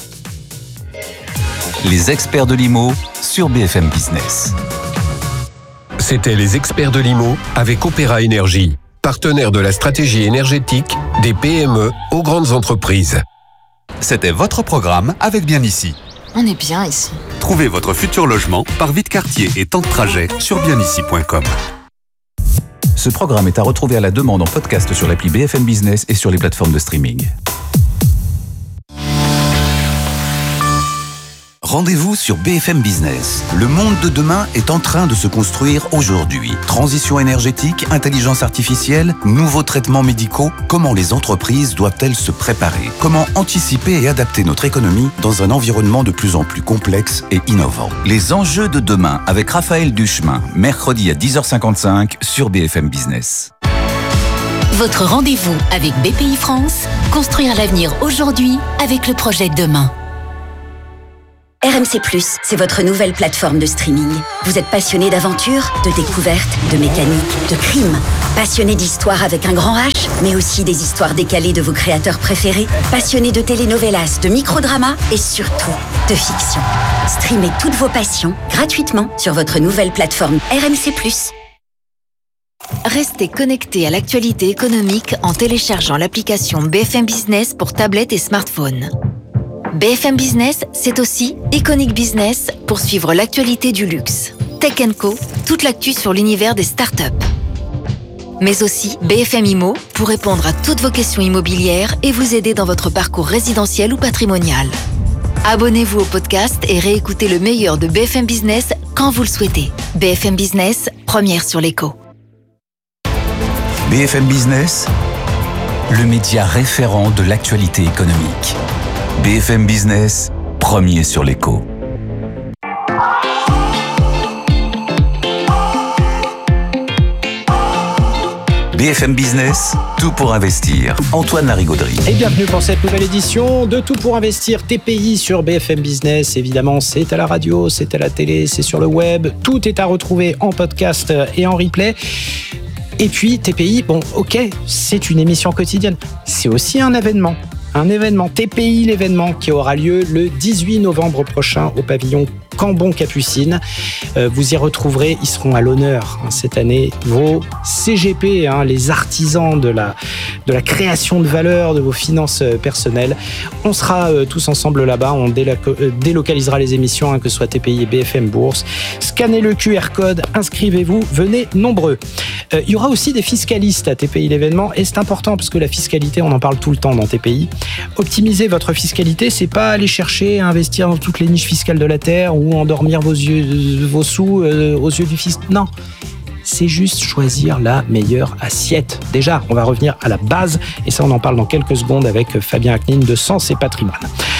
Les experts de l'IMO sur BFM Business. C'était les experts de l'IMO avec Opéra Énergie, partenaire de la stratégie énergétique des PME aux grandes entreprises. C'était votre programme avec Bien Ici. On est bien ici. Trouvez votre futur logement par vide quartier et temps de trajet sur bienici.com. Ce programme est à retrouver à la demande en podcast sur l'appli BFM Business et sur les plateformes de streaming. Rendez-vous sur BFM Business. Le monde de demain est en train de se construire aujourd'hui. Transition énergétique, intelligence artificielle, nouveaux traitements médicaux. Comment les entreprises doivent-elles se préparer ? Comment anticiper et adapter notre économie dans un environnement de plus en plus complexe et innovant ? Les enjeux de demain avec Raphaël Duchemin, mercredi à 10h55 sur BFM Business. Votre rendez-vous avec BPI France, construire l'avenir aujourd'hui avec le projet Demain. RMC+, c'est votre nouvelle plateforme de streaming. Vous êtes passionné d'aventure, de découverte, de mécanique, de crime. Passionné d'histoire avec un grand H, mais aussi des histoires décalées de vos créateurs préférés. Passionné de telenovelas, de microdramas et surtout de fiction. Streamez toutes vos passions gratuitement sur votre nouvelle plateforme RMC+. Restez connecté à l'actualité économique en téléchargeant l'application BFM Business pour tablette et smartphone. BFM Business, c'est aussi Iconic Business pour suivre l'actualité du luxe. Tech & Co, toute l'actu sur l'univers des startups. Mais aussi BFM Immo pour répondre à toutes vos questions immobilières et vous aider dans votre parcours résidentiel ou patrimonial. Abonnez-vous au podcast et réécoutez le meilleur de BFM Business quand vous le souhaitez. BFM Business, première sur l'écho. BFM Business, le média référent de l'actualité économique. BFM Business, premier sur l'écho. BFM Business, tout pour investir. Antoine Larigauderie. Et bienvenue pour cette nouvelle édition de Tout pour investir TPI sur BFM Business. Évidemment, c'est à la radio, c'est à la télé, c'est sur le web. Tout est à retrouver en podcast et en replay. Et puis TPI, bon, ok, c'est une émission quotidienne. C'est aussi un événement. Un événement, TPI l'événement, qui aura lieu le 18 novembre prochain au pavillon Cambon-Capucine. Vous y retrouverez, ils seront à l'honneur cette année, vos CGP, les artisans de la création de valeur, de vos finances personnelles. On sera tous ensemble là-bas, on délocalisera les émissions, que ce soit TPI et BFM Bourse. Scannez le QR code, inscrivez-vous, venez nombreux. Il y aura aussi des fiscalistes à TPI l'événement, et c'est important parce que la fiscalité, on en parle tout le temps dans TPI. Optimiser votre fiscalité, c'est pas aller chercher à investir dans toutes les niches fiscales de la Terre ou endormir vos sous aux yeux du fisc. Non, c'est juste choisir la meilleure assiette. Déjà, on va revenir à la base, et ça on en parle dans quelques secondes avec Fabien Aknin de Sens et Patrimoine.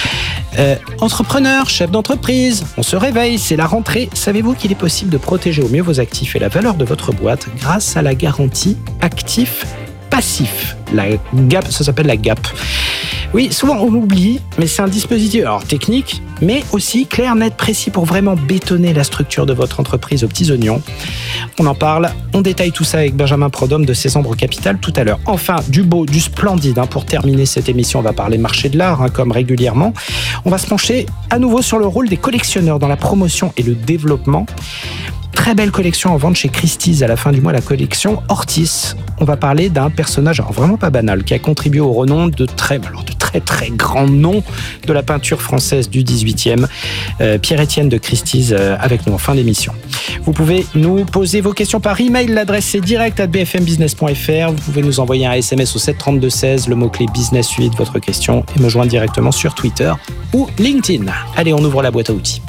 Entrepreneur, chef d'entreprise, on se réveille, c'est la rentrée. Savez-vous qu'il est possible de protéger au mieux vos actifs et la valeur de votre boîte grâce à la garantie actif-passif? La GAP, ça s'appelle la GAP. Oui, souvent on oublie, mais c'est un dispositif technique, mais aussi clair, net, précis pour vraiment bétonner la structure de votre entreprise aux petits oignons. On en parle, on détaille tout ça avec Benjamin Prodhomme de Césambre Capital tout à l'heure. Enfin, du beau, du splendide. Pour terminer cette émission, on va parler marché de l'art, comme régulièrement. On va se pencher à nouveau sur le rôle des collectionneurs dans la promotion et le développement. Très belle collection en vente chez Christie's à la fin du mois, la collection Ortis. On va parler d'un personnage vraiment pas banal qui a contribué au renom de très grands noms de la peinture française du 18e. Pierre-Étienne de Christie's avec nous en fin d'émission. Vous pouvez nous poser vos questions par email. L'adresse est direct@bfmbusiness.fr. Vous pouvez nous envoyer un SMS au 732-16, le mot-clé business suivi de votre question et me joindre directement sur Twitter ou LinkedIn. Allez, on ouvre la boîte à outils.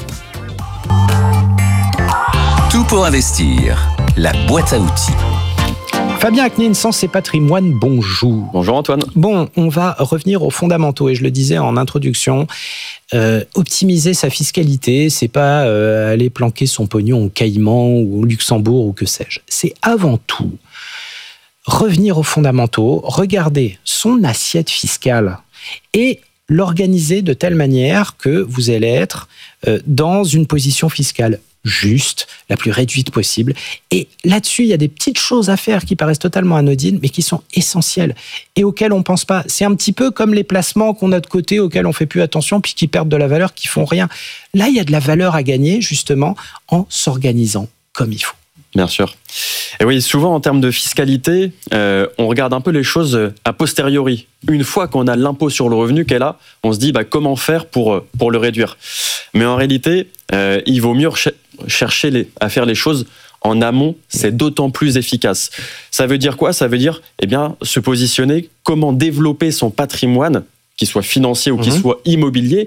Tout pour investir, la boîte à outils. Fabien Aknin, Sens et Patrimoine, bonjour. Bonjour Antoine. Bon, on va revenir aux fondamentaux et je le disais en introduction, optimiser sa fiscalité, c'est pas aller planquer son pognon au Caïman ou au Luxembourg ou que sais-je. C'est avant tout revenir aux fondamentaux, regarder son assiette fiscale et l'organiser de telle manière que vous allez être dans une position fiscale juste, la plus réduite possible. Et là-dessus, il y a des petites choses à faire qui paraissent totalement anodines, mais qui sont essentielles et auxquelles on ne pense pas. C'est un petit peu comme les placements qu'on a de côté, auxquels on ne fait plus attention, puis qui perdent de la valeur, qui font rien. Là, il y a de la valeur à gagner, justement, en s'organisant comme il faut. Bien sûr. Et oui, souvent en termes de fiscalité, on regarde un peu les choses a posteriori. Une fois qu'on a l'impôt sur le revenu qu'elle a, on se dit comment faire pour le réduire. Mais en réalité, il vaut mieux chercher à faire les choses en amont, c'est d'autant plus efficace. Ça veut dire quoi ? Ça veut dire se positionner, comment développer son patrimoine, qu'il soit financier ou qu'il soit immobilier,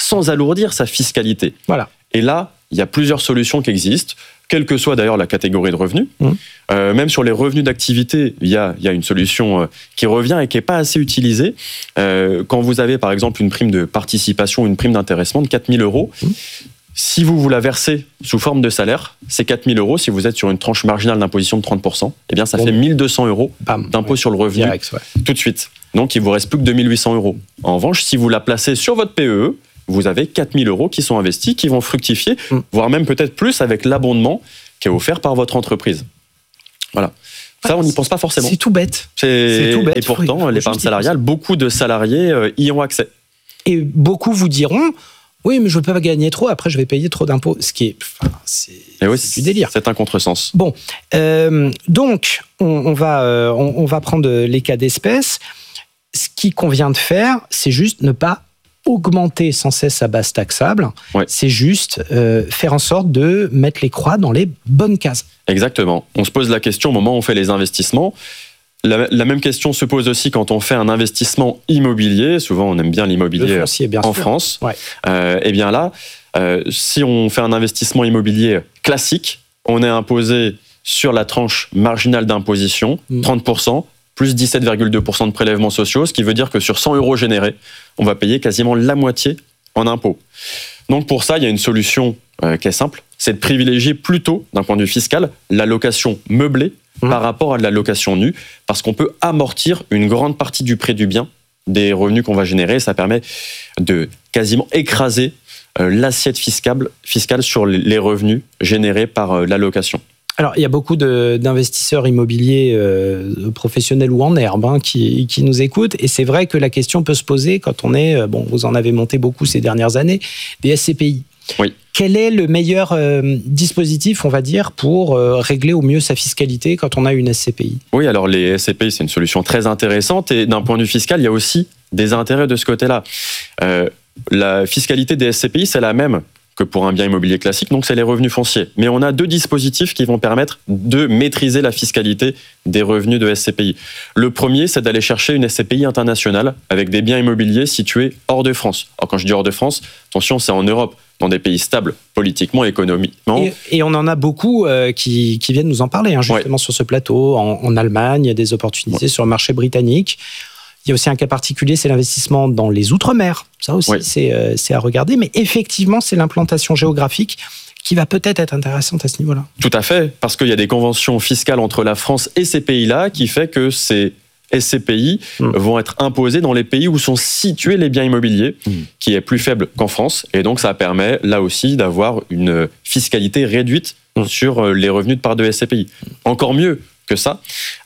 sans alourdir sa fiscalité. Voilà. Et là, il y a plusieurs solutions qui existent, quelle que soit d'ailleurs la catégorie de revenus. Même sur les revenus d'activité, il y a une solution qui revient et qui n'est pas assez utilisée. Quand vous avez par exemple une prime de participation, une prime d'intéressement de 4 000 €, si vous la versez sous forme de salaire, c'est 4 000 €. Si vous êtes sur une tranche marginale d'imposition de 30%, eh bien ça fait 1 200 € d'impôt sur le revenu tout de suite. Donc il vous reste plus que 2 800 €. En revanche, si vous la placez sur votre PEE, vous avez 4 000 € qui sont investis, qui vont fructifier, voire même peut-être plus avec l'abondement qui est offert par votre entreprise. Voilà. Ça, on n'y pense pas forcément. C'est tout bête. C'est tout bête. Et pourtant, l'épargne salariale, beaucoup de salariés y ont accès. Et beaucoup vous diront, oui, mais je ne veux pas gagner trop, après je vais payer trop d'impôts. Ce qui est, c'est du délire. C'est un contresens. Bon, donc, on va prendre les cas d'espèce. Ce qu'il convient de faire, c'est juste ne pas augmenter sans cesse sa base taxable. C'est juste faire en sorte de mettre les croix dans les bonnes cases. Exactement. On se pose la question au moment où on fait les investissements. La même question se pose aussi quand on fait un investissement immobilier. Souvent, on aime bien l'immobilier en France. Et bien là, si on fait un investissement immobilier classique, on est imposé sur la tranche marginale d'imposition, 30%, plus 17,2% de prélèvements sociaux, ce qui veut dire que sur 100 € générés, on va payer quasiment la moitié en impôts. Donc pour ça, il y a une solution qui est simple, c'est de privilégier plutôt, d'un point de vue fiscal, la location meublée par rapport à de la location nue, parce qu'on peut amortir une grande partie du prix du bien des revenus qu'on va générer. Ça permet de quasiment écraser l'assiette fiscale sur les revenus générés par la location. Alors, il y a beaucoup d'investisseurs immobiliers professionnels ou en herbe qui nous écoutent. Et c'est vrai que la question peut se poser quand on est, vous en avez monté beaucoup ces dernières années, des SCPI. Oui. Quel est le meilleur dispositif, on va dire, pour régler au mieux sa fiscalité quand on a une SCPI ? Oui, alors les SCPI, c'est une solution très intéressante. Et d'un point de vue fiscal, il y a aussi des intérêts de ce côté-là. La fiscalité des SCPI, c'est la même que pour un bien immobilier classique, donc c'est les revenus fonciers. Mais on a deux dispositifs qui vont permettre de maîtriser la fiscalité des revenus de SCPI. Le premier, c'est d'aller chercher une SCPI internationale avec des biens immobiliers situés hors de France. Alors quand je dis hors de France, attention, c'est en Europe, dans des pays stables politiquement, économiquement. Et on en a beaucoup qui viennent nous en parler, justement sur ce plateau. En Allemagne, il y a des opportunités sur le marché britannique. Il y a aussi un cas particulier, c'est l'investissement dans les Outre-mer. Ça aussi, c'est à regarder. Mais effectivement, c'est l'implantation géographique qui va peut-être être intéressante à ce niveau-là. Tout à fait, parce qu'il y a des conventions fiscales entre la France et ces pays-là qui fait que ces SCPI vont être imposés dans les pays où sont situés les biens immobiliers, qui est plus faible qu'en France. Et donc, ça permet, là aussi, d'avoir une fiscalité réduite sur les revenus de part de SCPI. Encore mieux que ça,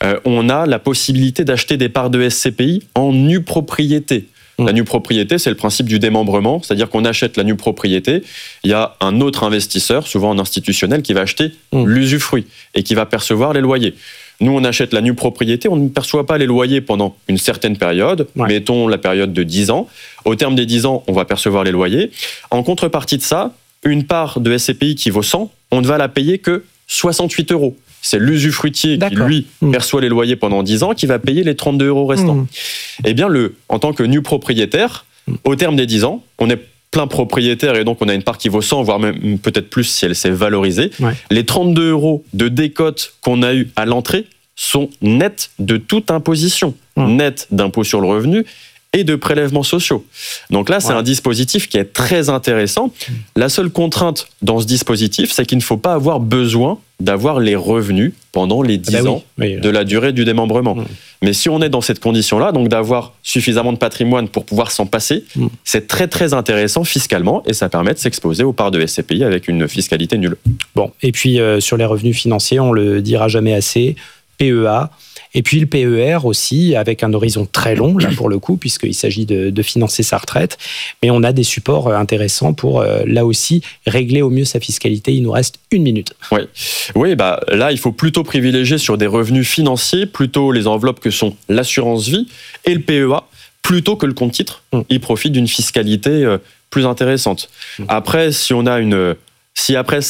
on a la possibilité d'acheter des parts de SCPI en nue propriété. La nue propriété, c'est le principe du démembrement, c'est-à-dire qu'on achète la nue propriété, il y a un autre investisseur, souvent un institutionnel, qui va acheter l'usufruit et qui va percevoir les loyers. Nous, on achète la nue propriété, on ne perçoit pas les loyers pendant une certaine période, mettons la période de 10 ans. Au terme des 10 ans, on va percevoir les loyers. En contrepartie de ça, une part de SCPI qui vaut 100, on ne va la payer que 68 €. C'est l'usufruitier qui, lui, perçoit les loyers pendant 10 ans, qui va payer les 32 € restants. Eh bien, en tant que nu propriétaire, au terme des 10 ans, on est plein propriétaire et donc on a une part qui vaut 100, voire même peut-être plus si elle s'est valorisée. Les 32 € de décote qu'on a eu à l'entrée sont nets de toute imposition, nets d'impôt sur le revenu et de prélèvements sociaux. Donc là, c'est un dispositif qui est très intéressant. La seule contrainte dans ce dispositif, c'est qu'il ne faut pas avoir besoin d'avoir les revenus pendant les 10 ans de la durée du démembrement. Mais si on est dans cette condition-là, donc d'avoir suffisamment de patrimoine pour pouvoir s'en passer, c'est très très intéressant fiscalement et ça permet de s'exposer aux parts de SCPI avec une fiscalité nulle. Bon, et puis sur les revenus financiers, on le dira jamais assez, PEA, et puis le PER aussi, avec un horizon très long, là pour le coup, puisqu'il s'agit de financer sa retraite. Mais on a des supports intéressants pour, là aussi, régler au mieux sa fiscalité. Il nous reste 1 minute. Oui, là, il faut plutôt privilégier sur des revenus financiers, plutôt les enveloppes que sont l'assurance vie et le PEA, plutôt que le compte titre. Il profite d'une fiscalité plus intéressante. Après, si après ça,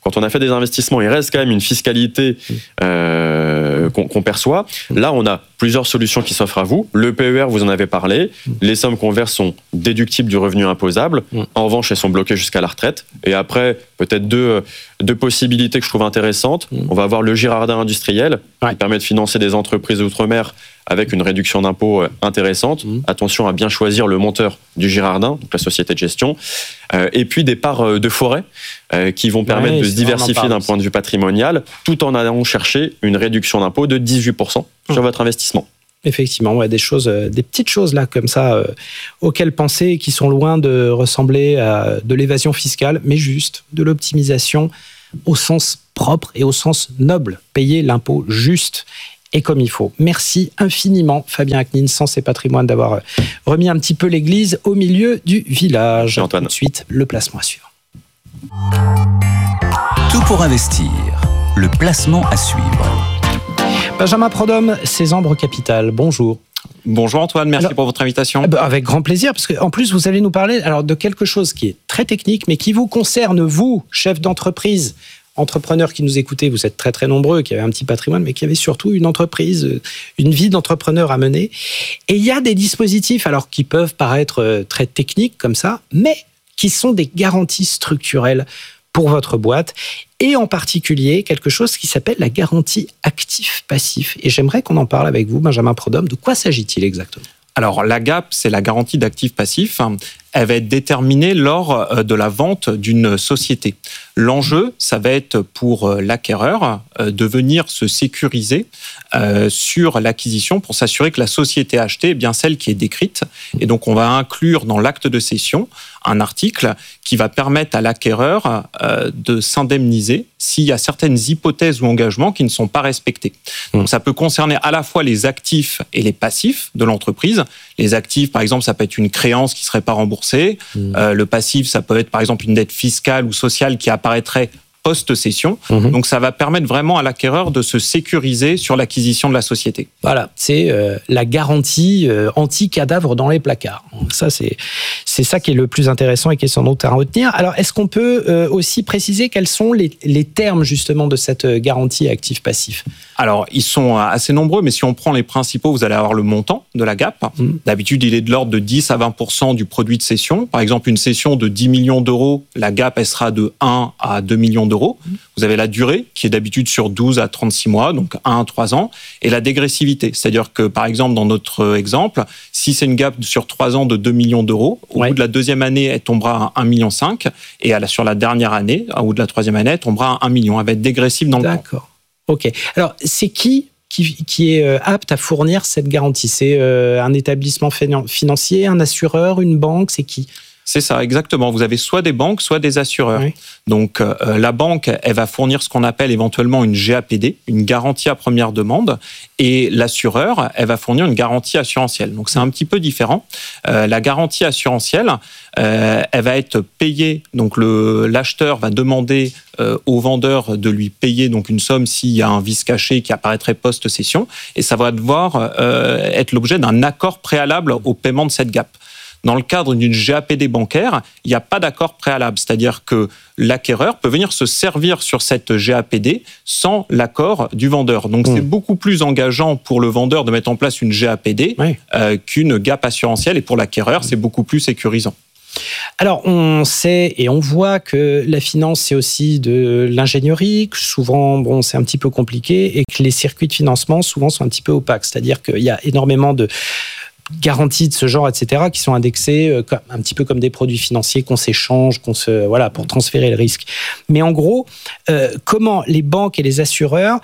quand on a fait des investissements, il reste quand même une fiscalité qu'on perçoit. Là, on a plusieurs solutions qui s'offrent à vous. Le PER, vous en avez parlé. Les sommes qu'on verse sont déductibles du revenu imposable. En revanche, elles sont bloquées jusqu'à la retraite. Et après, peut-être deux possibilités que je trouve intéressantes. On va avoir le Girardin industriel, qui permet de financer des entreprises outre-mer avec une réduction d'impôt intéressante. Attention à bien choisir le monteur du Girardin, donc la société de gestion. Et puis des parts de forêt qui vont permettre de se diversifier d'un point de vue patrimonial, tout en allant chercher une réduction d'impôt de 18% sur votre investissement. Effectivement, des petites choses là comme ça auxquelles penser, qui sont loin de ressembler à de l'évasion fiscale, mais juste de l'optimisation au sens propre et au sens noble. Payer l'impôt juste et comme il faut. Merci infiniment, Fabien Aknin, Sens et Patrimoine, d'avoir remis un petit peu l'église au milieu du village. Antoine. Tout de suite, le placement à suivre. Tout pour investir. Le placement à suivre. Benjamin Prodhomme, Césambre Capital, bonjour. Bonjour Antoine, merci pour votre invitation. Avec grand plaisir, parce qu'en plus vous allez nous parler de quelque chose qui est très technique, mais qui vous concerne, vous, chef d'entreprise, entrepreneurs qui nous écoutez, vous êtes très très nombreux, qui avez un petit patrimoine, mais qui avez surtout une entreprise, une vie d'entrepreneur à mener. Et il y a des dispositifs, alors qui peuvent paraître très techniques comme ça, mais qui sont des garanties structurelles pour votre boîte, et en particulier quelque chose qui s'appelle la garantie actif-passif. Et j'aimerais qu'on en parle avec vous, Benjamin Prodhomme. De quoi s'agit-il exactement ? Alors, la GAP, c'est la garantie d'actifs-passifs. Elle va être déterminée lors de la vente d'une société. L'enjeu, ça va être pour l'acquéreur de venir se sécuriser sur l'acquisition pour s'assurer que la société achetée est bien celle qui est décrite. Et donc, on va inclure dans l'acte de cession un article qui va permettre à l'acquéreur de s'indemniser s'il y a certaines hypothèses ou engagements qui ne sont pas respectés. Donc, ça peut concerner à la fois les actifs et les passifs de l'entreprise. Les actifs, par exemple, ça peut être une créance qui ne serait pas remboursée. Le passif, ça peut être, par exemple, une dette fiscale ou sociale qui apparaîtrait post-cession. Donc, ça va permettre vraiment à l'acquéreur de se sécuriser sur l'acquisition de la société. Voilà, c'est la garantie anti-cadavre dans les placards. Ça, c'est ça qui est le plus intéressant et qui est sans doute à retenir. Alors, est-ce qu'on peut aussi préciser quels sont les termes, justement, de cette garantie actif-passif ? Alors, ils sont assez nombreux, mais si on prend les principaux, vous allez avoir le montant de la GAP. D'habitude, il est de l'ordre de 10 à 20% du produit de cession. Par exemple, une cession de 10 millions d'euros, la GAP, elle sera de 1 à 2 millions d'euros. Vous avez la durée, qui est d'habitude sur 12 à 36 mois, donc 1 à 3 ans, et la dégressivité. C'est-à-dire que, par exemple, dans notre exemple, si c'est une GAP sur 3 ans de 2 millions d'euros, au bout de la deuxième année, elle tombera à 1,5 million, et sur la dernière année, au bout de la troisième année, elle tombera à 1 million. Elle va être dégressive dans le temps. D'accord. Ok. Alors, c'est qui est apte à fournir cette garantie ? C'est un établissement financier, un assureur, une banque ? C'est qui ? C'est ça, exactement. Vous avez soit des banques, soit des assureurs. Oui. Donc, la banque, elle va fournir ce qu'on appelle éventuellement une GAPD, une garantie à première demande, et l'assureur, elle va fournir une garantie assurantielle. Donc, c'est un petit peu différent. La garantie assurantielle, elle va être payée. Donc, l'acheteur va demander au vendeur de lui payer donc une somme s'il y a un vice caché qui apparaîtrait post-cession, et ça va devoir être l'objet d'un accord préalable au paiement de cette GAP. Dans le cadre d'une GAPD bancaire, il n'y a pas d'accord préalable, c'est-à-dire que l'acquéreur peut venir se servir sur cette GAPD sans l'accord du vendeur. Donc, c'est beaucoup plus engageant pour le vendeur de mettre en place une GAPD qu'une GAP assurantielle, et pour l'acquéreur, c'est beaucoup plus sécurisant. Alors, on sait et on voit que la finance, c'est aussi de l'ingénierie, que souvent, c'est un petit peu compliqué, et que les circuits de financement, souvent, sont un petit peu opaques. C'est-à-dire qu'il y a énormément de garanties de ce genre, etc., qui sont indexées un petit peu comme des produits financiers qu'on s'échange, pour transférer le risque. Mais en gros, comment les banques et les assureurs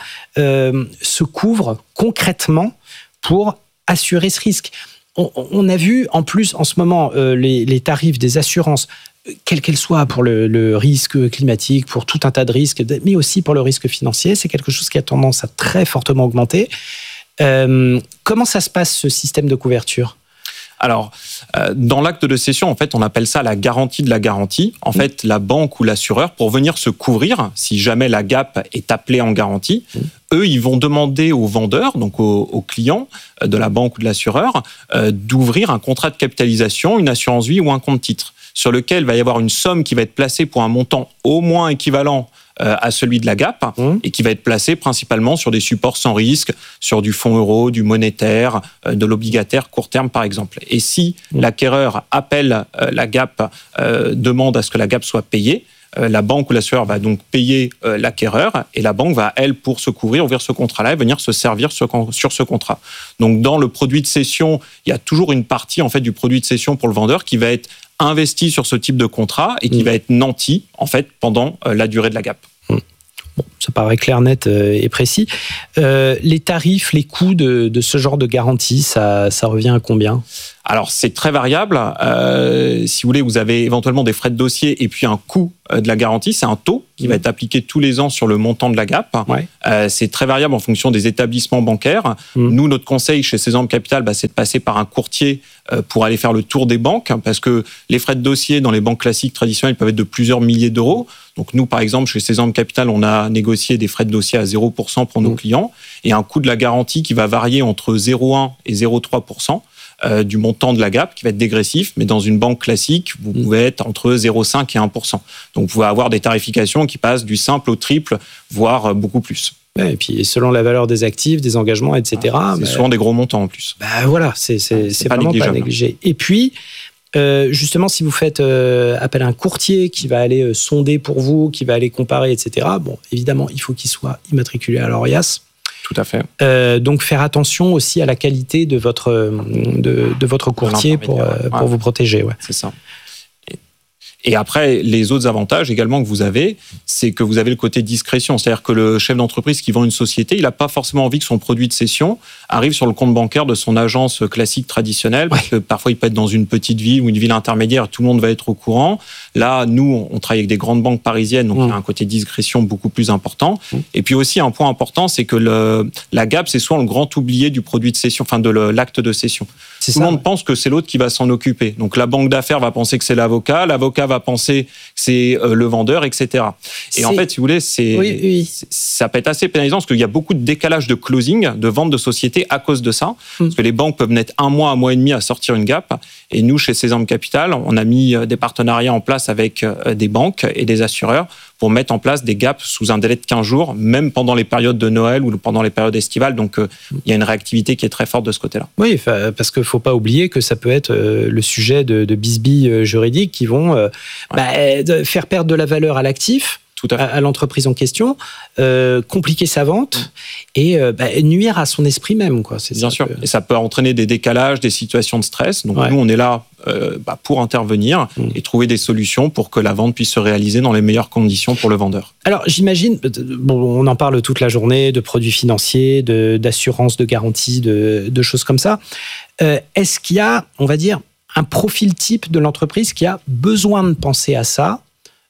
se couvrent concrètement pour assurer ce risque ? On a vu, en plus, en ce moment, les tarifs des assurances, quelles qu'elles soient, pour le risque climatique, pour tout un tas de risques, mais aussi pour le risque financier, c'est quelque chose qui a tendance à très fortement augmenter. Comment ça se passe, ce système de couverture ? Alors, dans l'acte de cession, en fait, on appelle ça la garantie de la garantie. En fait, la banque ou l'assureur, pour venir se couvrir, si jamais la GAP est appelée en garantie, eux, ils vont demander au vendeur, donc au client de la banque ou de l'assureur, d'ouvrir un contrat de capitalisation, une assurance vie ou un compte titre, sur lequel il va y avoir une somme qui va être placée pour un montant au moins équivalent à celui de la Gap et qui va être placé principalement sur des supports sans risque, sur du fonds euro, du monétaire, de l'obligataire court terme par exemple. Et si l'acquéreur appelle la Gap, demande à ce que la Gap soit payée, la banque ou l'assureur va donc payer l'acquéreur et la banque va, elle, pour se couvrir, ouvrir ce contrat-là et venir se servir sur ce contrat. Donc, dans le produit de cession, il y a toujours une partie en fait du produit de cession pour le vendeur qui va être investi sur ce type de contrat et qui va être nanti en fait pendant la durée de la Gap. Bon, ça paraît clair, net et précis. Les tarifs, les coûts de ce genre de garantie, ça revient à combien ? Alors, c'est très variable. Si vous voulez, vous avez éventuellement des frais de dossier et puis un coût de la garantie. C'est un taux qui va être appliqué tous les ans sur le montant de la Gap. C'est très variable en fonction des établissements bancaires. Nous, notre conseil chez Cézanne Capital, c'est de passer par un courtier pour aller faire le tour des banques, parce que les frais de dossier dans les banques classiques traditionnelles peuvent être de plusieurs milliers d'euros. Donc nous, par exemple, chez Cézanne Capital, on a négocié des frais de dossier à 0% pour nos clients et un coût de la garantie qui va varier entre 0,1 et 0,3%. Du montant de la Gap qui va être dégressif, mais dans une banque classique, vous pouvez être entre 0,5 et 1%. Donc vous pouvez avoir des tarifications qui passent du simple au triple, voire beaucoup plus. Et puis selon la valeur des actifs, des engagements, etc. C'est souvent des gros montants en plus. Voilà, c'est vraiment pas négligé. Et puis, justement, si vous faites appel à un courtier qui va aller sonder pour vous, qui va aller comparer, etc., bon, évidemment, il faut qu'il soit immatriculé à l'ORIAS. Tout à fait. Donc faire attention aussi à la qualité de votre courtier pour vous protéger. Ouais. C'est ça. Et après, les autres avantages également que vous avez, c'est que vous avez le côté discrétion. C'est-à-dire que le chef d'entreprise qui vend une société, il n'a pas forcément envie que son produit de cession arrive sur le compte bancaire de son agence classique traditionnelle, parce que parfois il peut être dans une petite ville ou une ville intermédiaire, tout le monde va être au courant. Là, nous, on travaille avec des grandes banques parisiennes, donc il y a un côté discrétion beaucoup plus important. Et puis aussi, un point important, c'est que la Gap, c'est souvent le grand oublié du produit de cession, enfin de l'acte de cession. Tout le monde pense que c'est l'autre qui va s'en occuper. Donc la banque d'affaires va penser que c'est l'avocat va penser que c'est le vendeur, etc. Et en fait, si vous voulez, ça peut être assez pénalisant parce qu'il y a beaucoup de décalage de closing, de vente de société à cause de ça. Parce que les banques peuvent mettre un mois et demi à sortir une Gap. Et nous, chez Cézanne Capital, on a mis des partenariats en place avec des banques et des assureurs pour mettre en place des gaps sous un délai de 15 jours, même pendant les périodes de Noël ou pendant les périodes estivales. Donc, il y a une réactivité qui est très forte de ce côté-là. Oui, parce qu'il ne faut pas oublier que ça peut être le sujet de bisbilles juridiques qui vont faire perdre de la valeur à l'actif, à l'entreprise en question, compliquer sa vente et nuire à son esprit même. Bien sûr. Et ça peut entraîner des décalages, des situations de stress. Donc, nous, on est là pour intervenir et trouver des solutions pour que la vente puisse se réaliser dans les meilleures conditions pour le vendeur. Alors, j'imagine, on en parle toute la journée, de produits financiers, d'assurance, de garantie, de choses comme ça. Est-ce qu'il y a, on va dire, un profil type de l'entreprise qui a besoin de penser à ça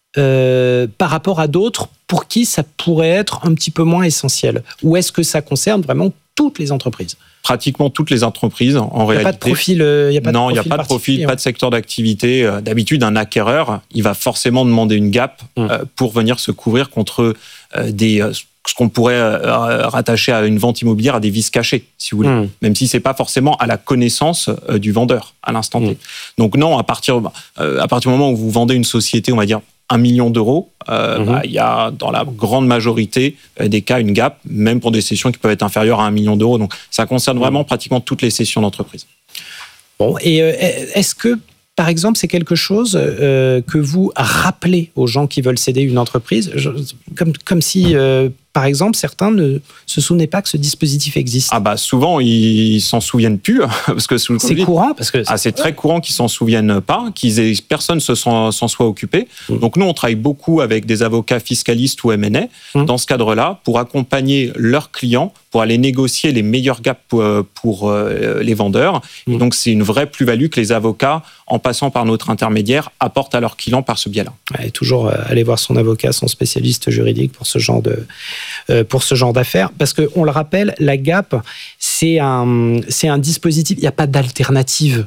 par rapport à d'autres pour qui ça pourrait être un petit peu moins essentiel? Ou est-ce que ça concerne vraiment toutes les entreprises? Pratiquement toutes les entreprises, en réalité. Il n'y a pas de profil Non, il n'y a pas de profil, pas de secteur d'activité. D'habitude, un acquéreur, il va forcément demander une Gap pour venir se couvrir contre ce qu'on pourrait rattacher à une vente immobilière, à des vices cachés, si vous voulez. Même si c'est pas forcément à la connaissance du vendeur à l'instant T. Donc non, à partir du moment où vous vendez une société, on va dire 1 million d'euros, il y a dans la grande majorité des cas une Gap, même pour des cessions qui peuvent être inférieures à 1 million d'euros. Donc ça concerne vraiment pratiquement toutes les cessions d'entreprise. Bon, et est-ce que, par exemple, c'est quelque chose que vous rappelez aux gens qui veulent céder une entreprise, comme si, par exemple, certains ne se souvenaient pas que ce dispositif existe? Souvent, ils s'en souviennent plus. Parce que c'est courant parce que c'est très courant qu'ils s'en souviennent pas, personne s'en soit occupé. Donc nous, on travaille beaucoup avec des avocats fiscalistes ou M&A dans ce cadre-là pour accompagner leurs clients pour aller négocier les meilleurs gaps pour les vendeurs. Et donc, c'est une vraie plus-value que les avocats, en passant par notre intermédiaire, apportent à leurs clients par ce biais-là. Et toujours aller voir son avocat, son spécialiste juridique pour ce genre d'affaires. Parce qu'on le rappelle, la Gap, c'est un dispositif, il n'y a pas d'alternative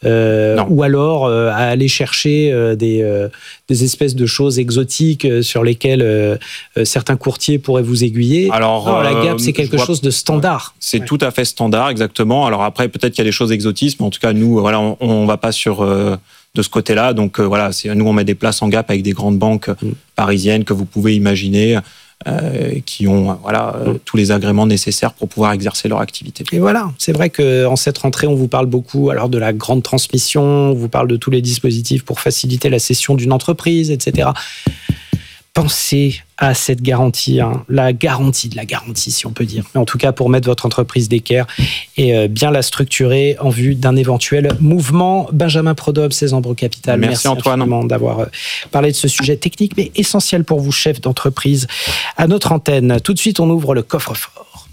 ou alors à aller chercher des espèces de choses exotiques sur lesquelles certains courtiers pourraient vous aiguiller. Alors, la GAP, c'est quelque chose de standard. C'est tout à fait standard, exactement. Alors après, peut-être qu'il y a des choses exotistes, mais en tout cas, nous, voilà, on va pas sur de ce côté-là. Donc voilà, nous, on met des places en GAP avec des grandes banques parisiennes que vous pouvez imaginer, qui ont tous les agréments nécessaires pour pouvoir exercer leur activité. Et voilà, c'est vrai qu'en cette rentrée, on vous parle beaucoup alors de la grande transmission, on vous parle de tous les dispositifs pour faciliter la cession d'une entreprise, etc. Pensez à cette garantie, la garantie de la garantie, si on peut dire. Mais en tout cas, pour mettre votre entreprise d'équerre et bien la structurer en vue d'un éventuel mouvement. Benjamin Prodobe, Césambro Capital. Merci Antoine d'avoir parlé de ce sujet technique, mais essentiel pour vous, chef d'entreprise, à notre antenne. Tout de suite, on ouvre le coffre-fort.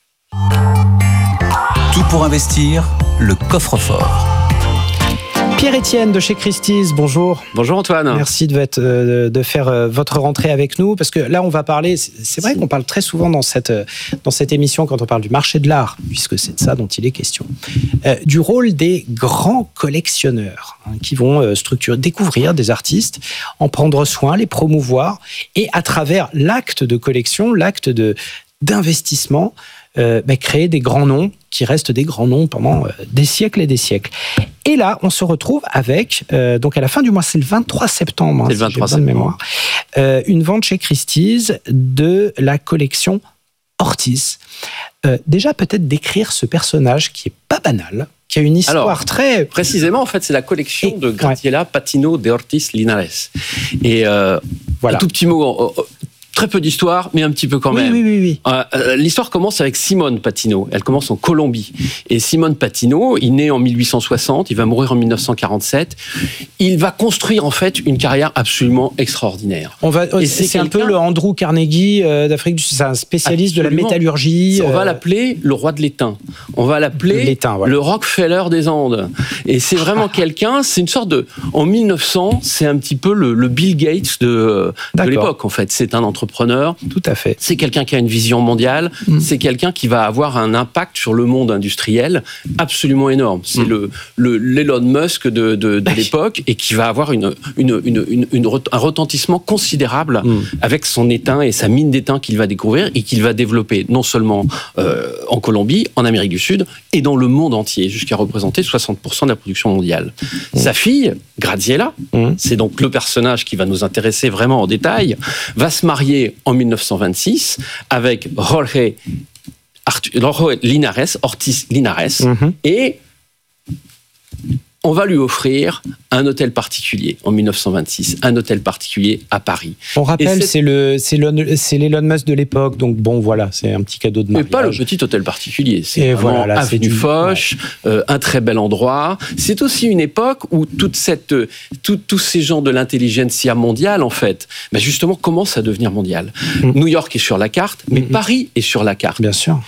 Tout pour investir, le coffre-fort. Pierre-Étienne de chez Christie's, bonjour. Bonjour Antoine. Merci de faire votre rentrée avec nous, parce que là on va parler, c'est vrai qu'on parle très souvent dans cette émission quand on parle du marché de l'art, puisque c'est de ça dont il est question, du rôle des grands collectionneurs qui vont découvrir des artistes, en prendre soin, les promouvoir, et à travers l'acte de collection, l'acte d'investissement, créer des grands noms qui restent des grands noms pendant des siècles et des siècles. Et là, on se retrouve avec, donc à la fin du mois, c'est le 23 septembre, c'est le 23 septembre. Mémoire, une vente chez Christie's de la collection Ortiz. Déjà, peut-être décrire ce personnage qui est pas banal, qui a une histoire très... Précisément, en fait, c'est la collection de Graziella Patino de Ortiz Linares. Et un tout petit mot... Très peu d'histoire, mais un petit peu quand même. Oui. L'histoire commence avec Simone Patino. Elle commence en Colombie. Et Simone Patino, il naît en 1860, il va mourir en 1947. Il va construire en fait une carrière absolument extraordinaire. C'est un peu le Andrew Carnegie d'Afrique du Sud. C'est un spécialiste de la métallurgie. On va l'appeler le roi de l'étain. On va l'appeler le Rockefeller des Andes. Et c'est vraiment quelqu'un. C'est une sorte de. En 1900, c'est un petit peu le Bill Gates de l'époque. En fait, c'est un entrepreneur. Tout à fait. C'est quelqu'un qui a une vision mondiale. C'est quelqu'un qui va avoir un impact sur le monde industriel absolument énorme. C'est l'Elon Musk de l'époque et qui va avoir un retentissement considérable avec son étain et sa mine d'étain qu'il va découvrir et qu'il va développer non seulement en Colombie, en Amérique du Sud et dans le monde entier, jusqu'à représenter 60% de la production mondiale. Sa fille, Graziella, c'est donc le personnage qui va nous intéresser vraiment en détail, va se marier en 1926 avec Jorge Linares, Ortiz Linares, et on va lui offrir un hôtel particulier en 1926, un hôtel particulier à Paris. On rappelle, c'est l'Elon Musk de l'époque, donc bon, voilà, c'est un petit cadeau de mariage. Mais pas le petit hôtel particulier, c'est vraiment avenue Foch, un très bel endroit. C'est aussi une époque où tous ces gens de l'intelligentsia mondiale, en fait, justement, commencent à devenir mondial. New York est sur la carte, mais Paris est sur la carte. Bien sûr.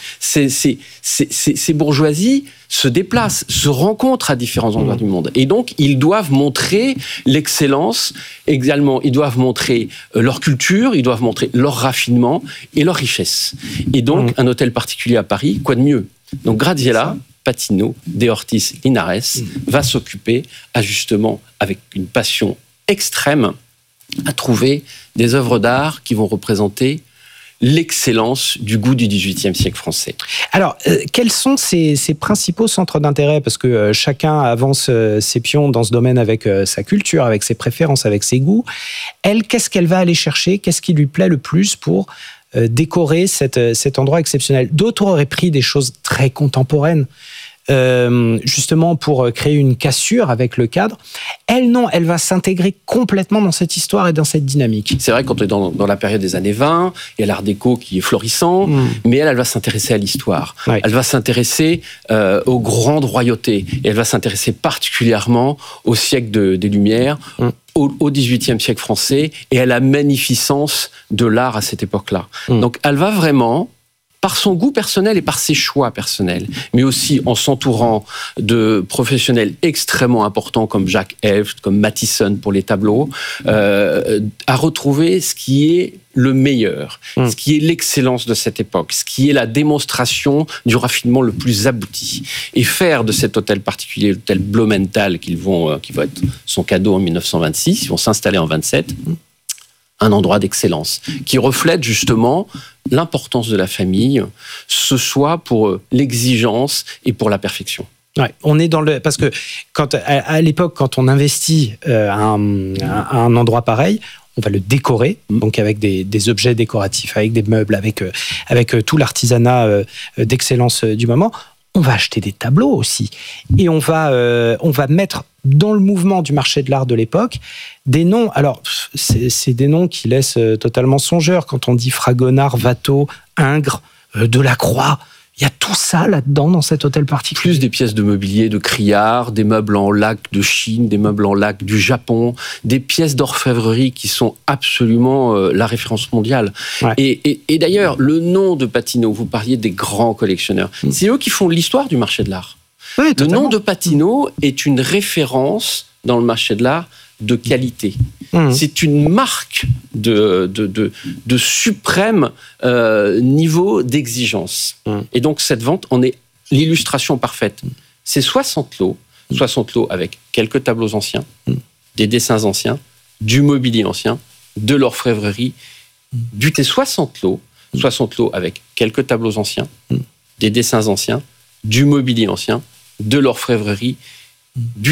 Ces bourgeoisies se déplacent, se rencontrent à différents endroits du monde. Et donc, ils doivent montrer l'excellence, également, ils doivent montrer leur culture, ils doivent montrer leur raffinement et leur richesse. Et donc, un hôtel particulier à Paris, quoi de mieux? Donc, Graziella Patino de Ortiz Linares va s'occuper, justement, avec une passion extrême, à trouver des œuvres d'art qui vont représenter l'excellence du goût du XVIIIe siècle français. Alors, quels sont ses principaux centres d'intérêt? Parce que chacun avance ses pions dans ce domaine avec sa culture, avec ses préférences, avec ses goûts. Elle, qu'est-ce qu'elle va aller chercher? Qu'est-ce qui lui plaît le plus pour décorer cet endroit exceptionnel? D'autres auraient pris des choses très contemporaines, justement pour créer une cassure avec le cadre. Elle, non, elle va s'intégrer complètement dans cette histoire et dans cette dynamique. C'est vrai, quand on est dans la période des années 20, il y a l'art déco qui est florissant, mais elle va s'intéresser à l'histoire. Ouais. Elle va s'intéresser aux grandes royautés. Et elle va s'intéresser particulièrement au siècle des Lumières, au XVIIIe siècle français, et à la magnificence de l'art à cette époque-là. Donc, elle va vraiment par son goût personnel et par ses choix personnels, mais aussi en s'entourant de professionnels extrêmement importants comme Jacques Eft, comme Mathison pour les tableaux, à retrouver ce qui est le meilleur, ce qui est l'excellence de cette époque, ce qui est la démonstration du raffinement le plus abouti. Et faire de cet hôtel particulier, l'hôtel Blumenthal, qui va être son cadeau en 1926, ils vont s'installer en 27, un endroit d'excellence, qui reflète justement l'importance de la famille, ce soit pour l'exigence et pour la perfection. Ouais, on est parce que à l'époque, quand on investit à un endroit pareil, on va le décorer, donc avec des objets décoratifs, avec des meubles, avec tout l'artisanat d'excellence du moment. On va acheter des tableaux aussi. Et on va mettre dans le mouvement du marché de l'art de l'époque des noms. Alors, c'est des noms qui laissent totalement songeur. Quand on dit Fragonard, Watteau, Ingres, Delacroix, il y a tout ça là-dedans, dans cet hôtel particulier. Plus des pièces de mobilier de Criard, des meubles en laque de Chine, des meubles en laque du Japon, des pièces d'orfèvrerie qui sont absolument la référence mondiale. Ouais. Et d'ailleurs, le nom de Patinot, vous parliez des grands collectionneurs, c'est eux qui font l'histoire du marché de l'art. Ouais, le nom de Patinot est une référence dans le marché de l'art de qualité. C'est une marque de suprême niveau d'exigence. Et donc, cette vente en est l'illustration parfaite. C'est 60 lots avec quelques tableaux anciens, des dessins anciens, du mobilier ancien, de l'orfèvrerie, c'est 60 lots avec quelques tableaux anciens, des dessins anciens, du mobilier ancien, de l'orfèvrerie,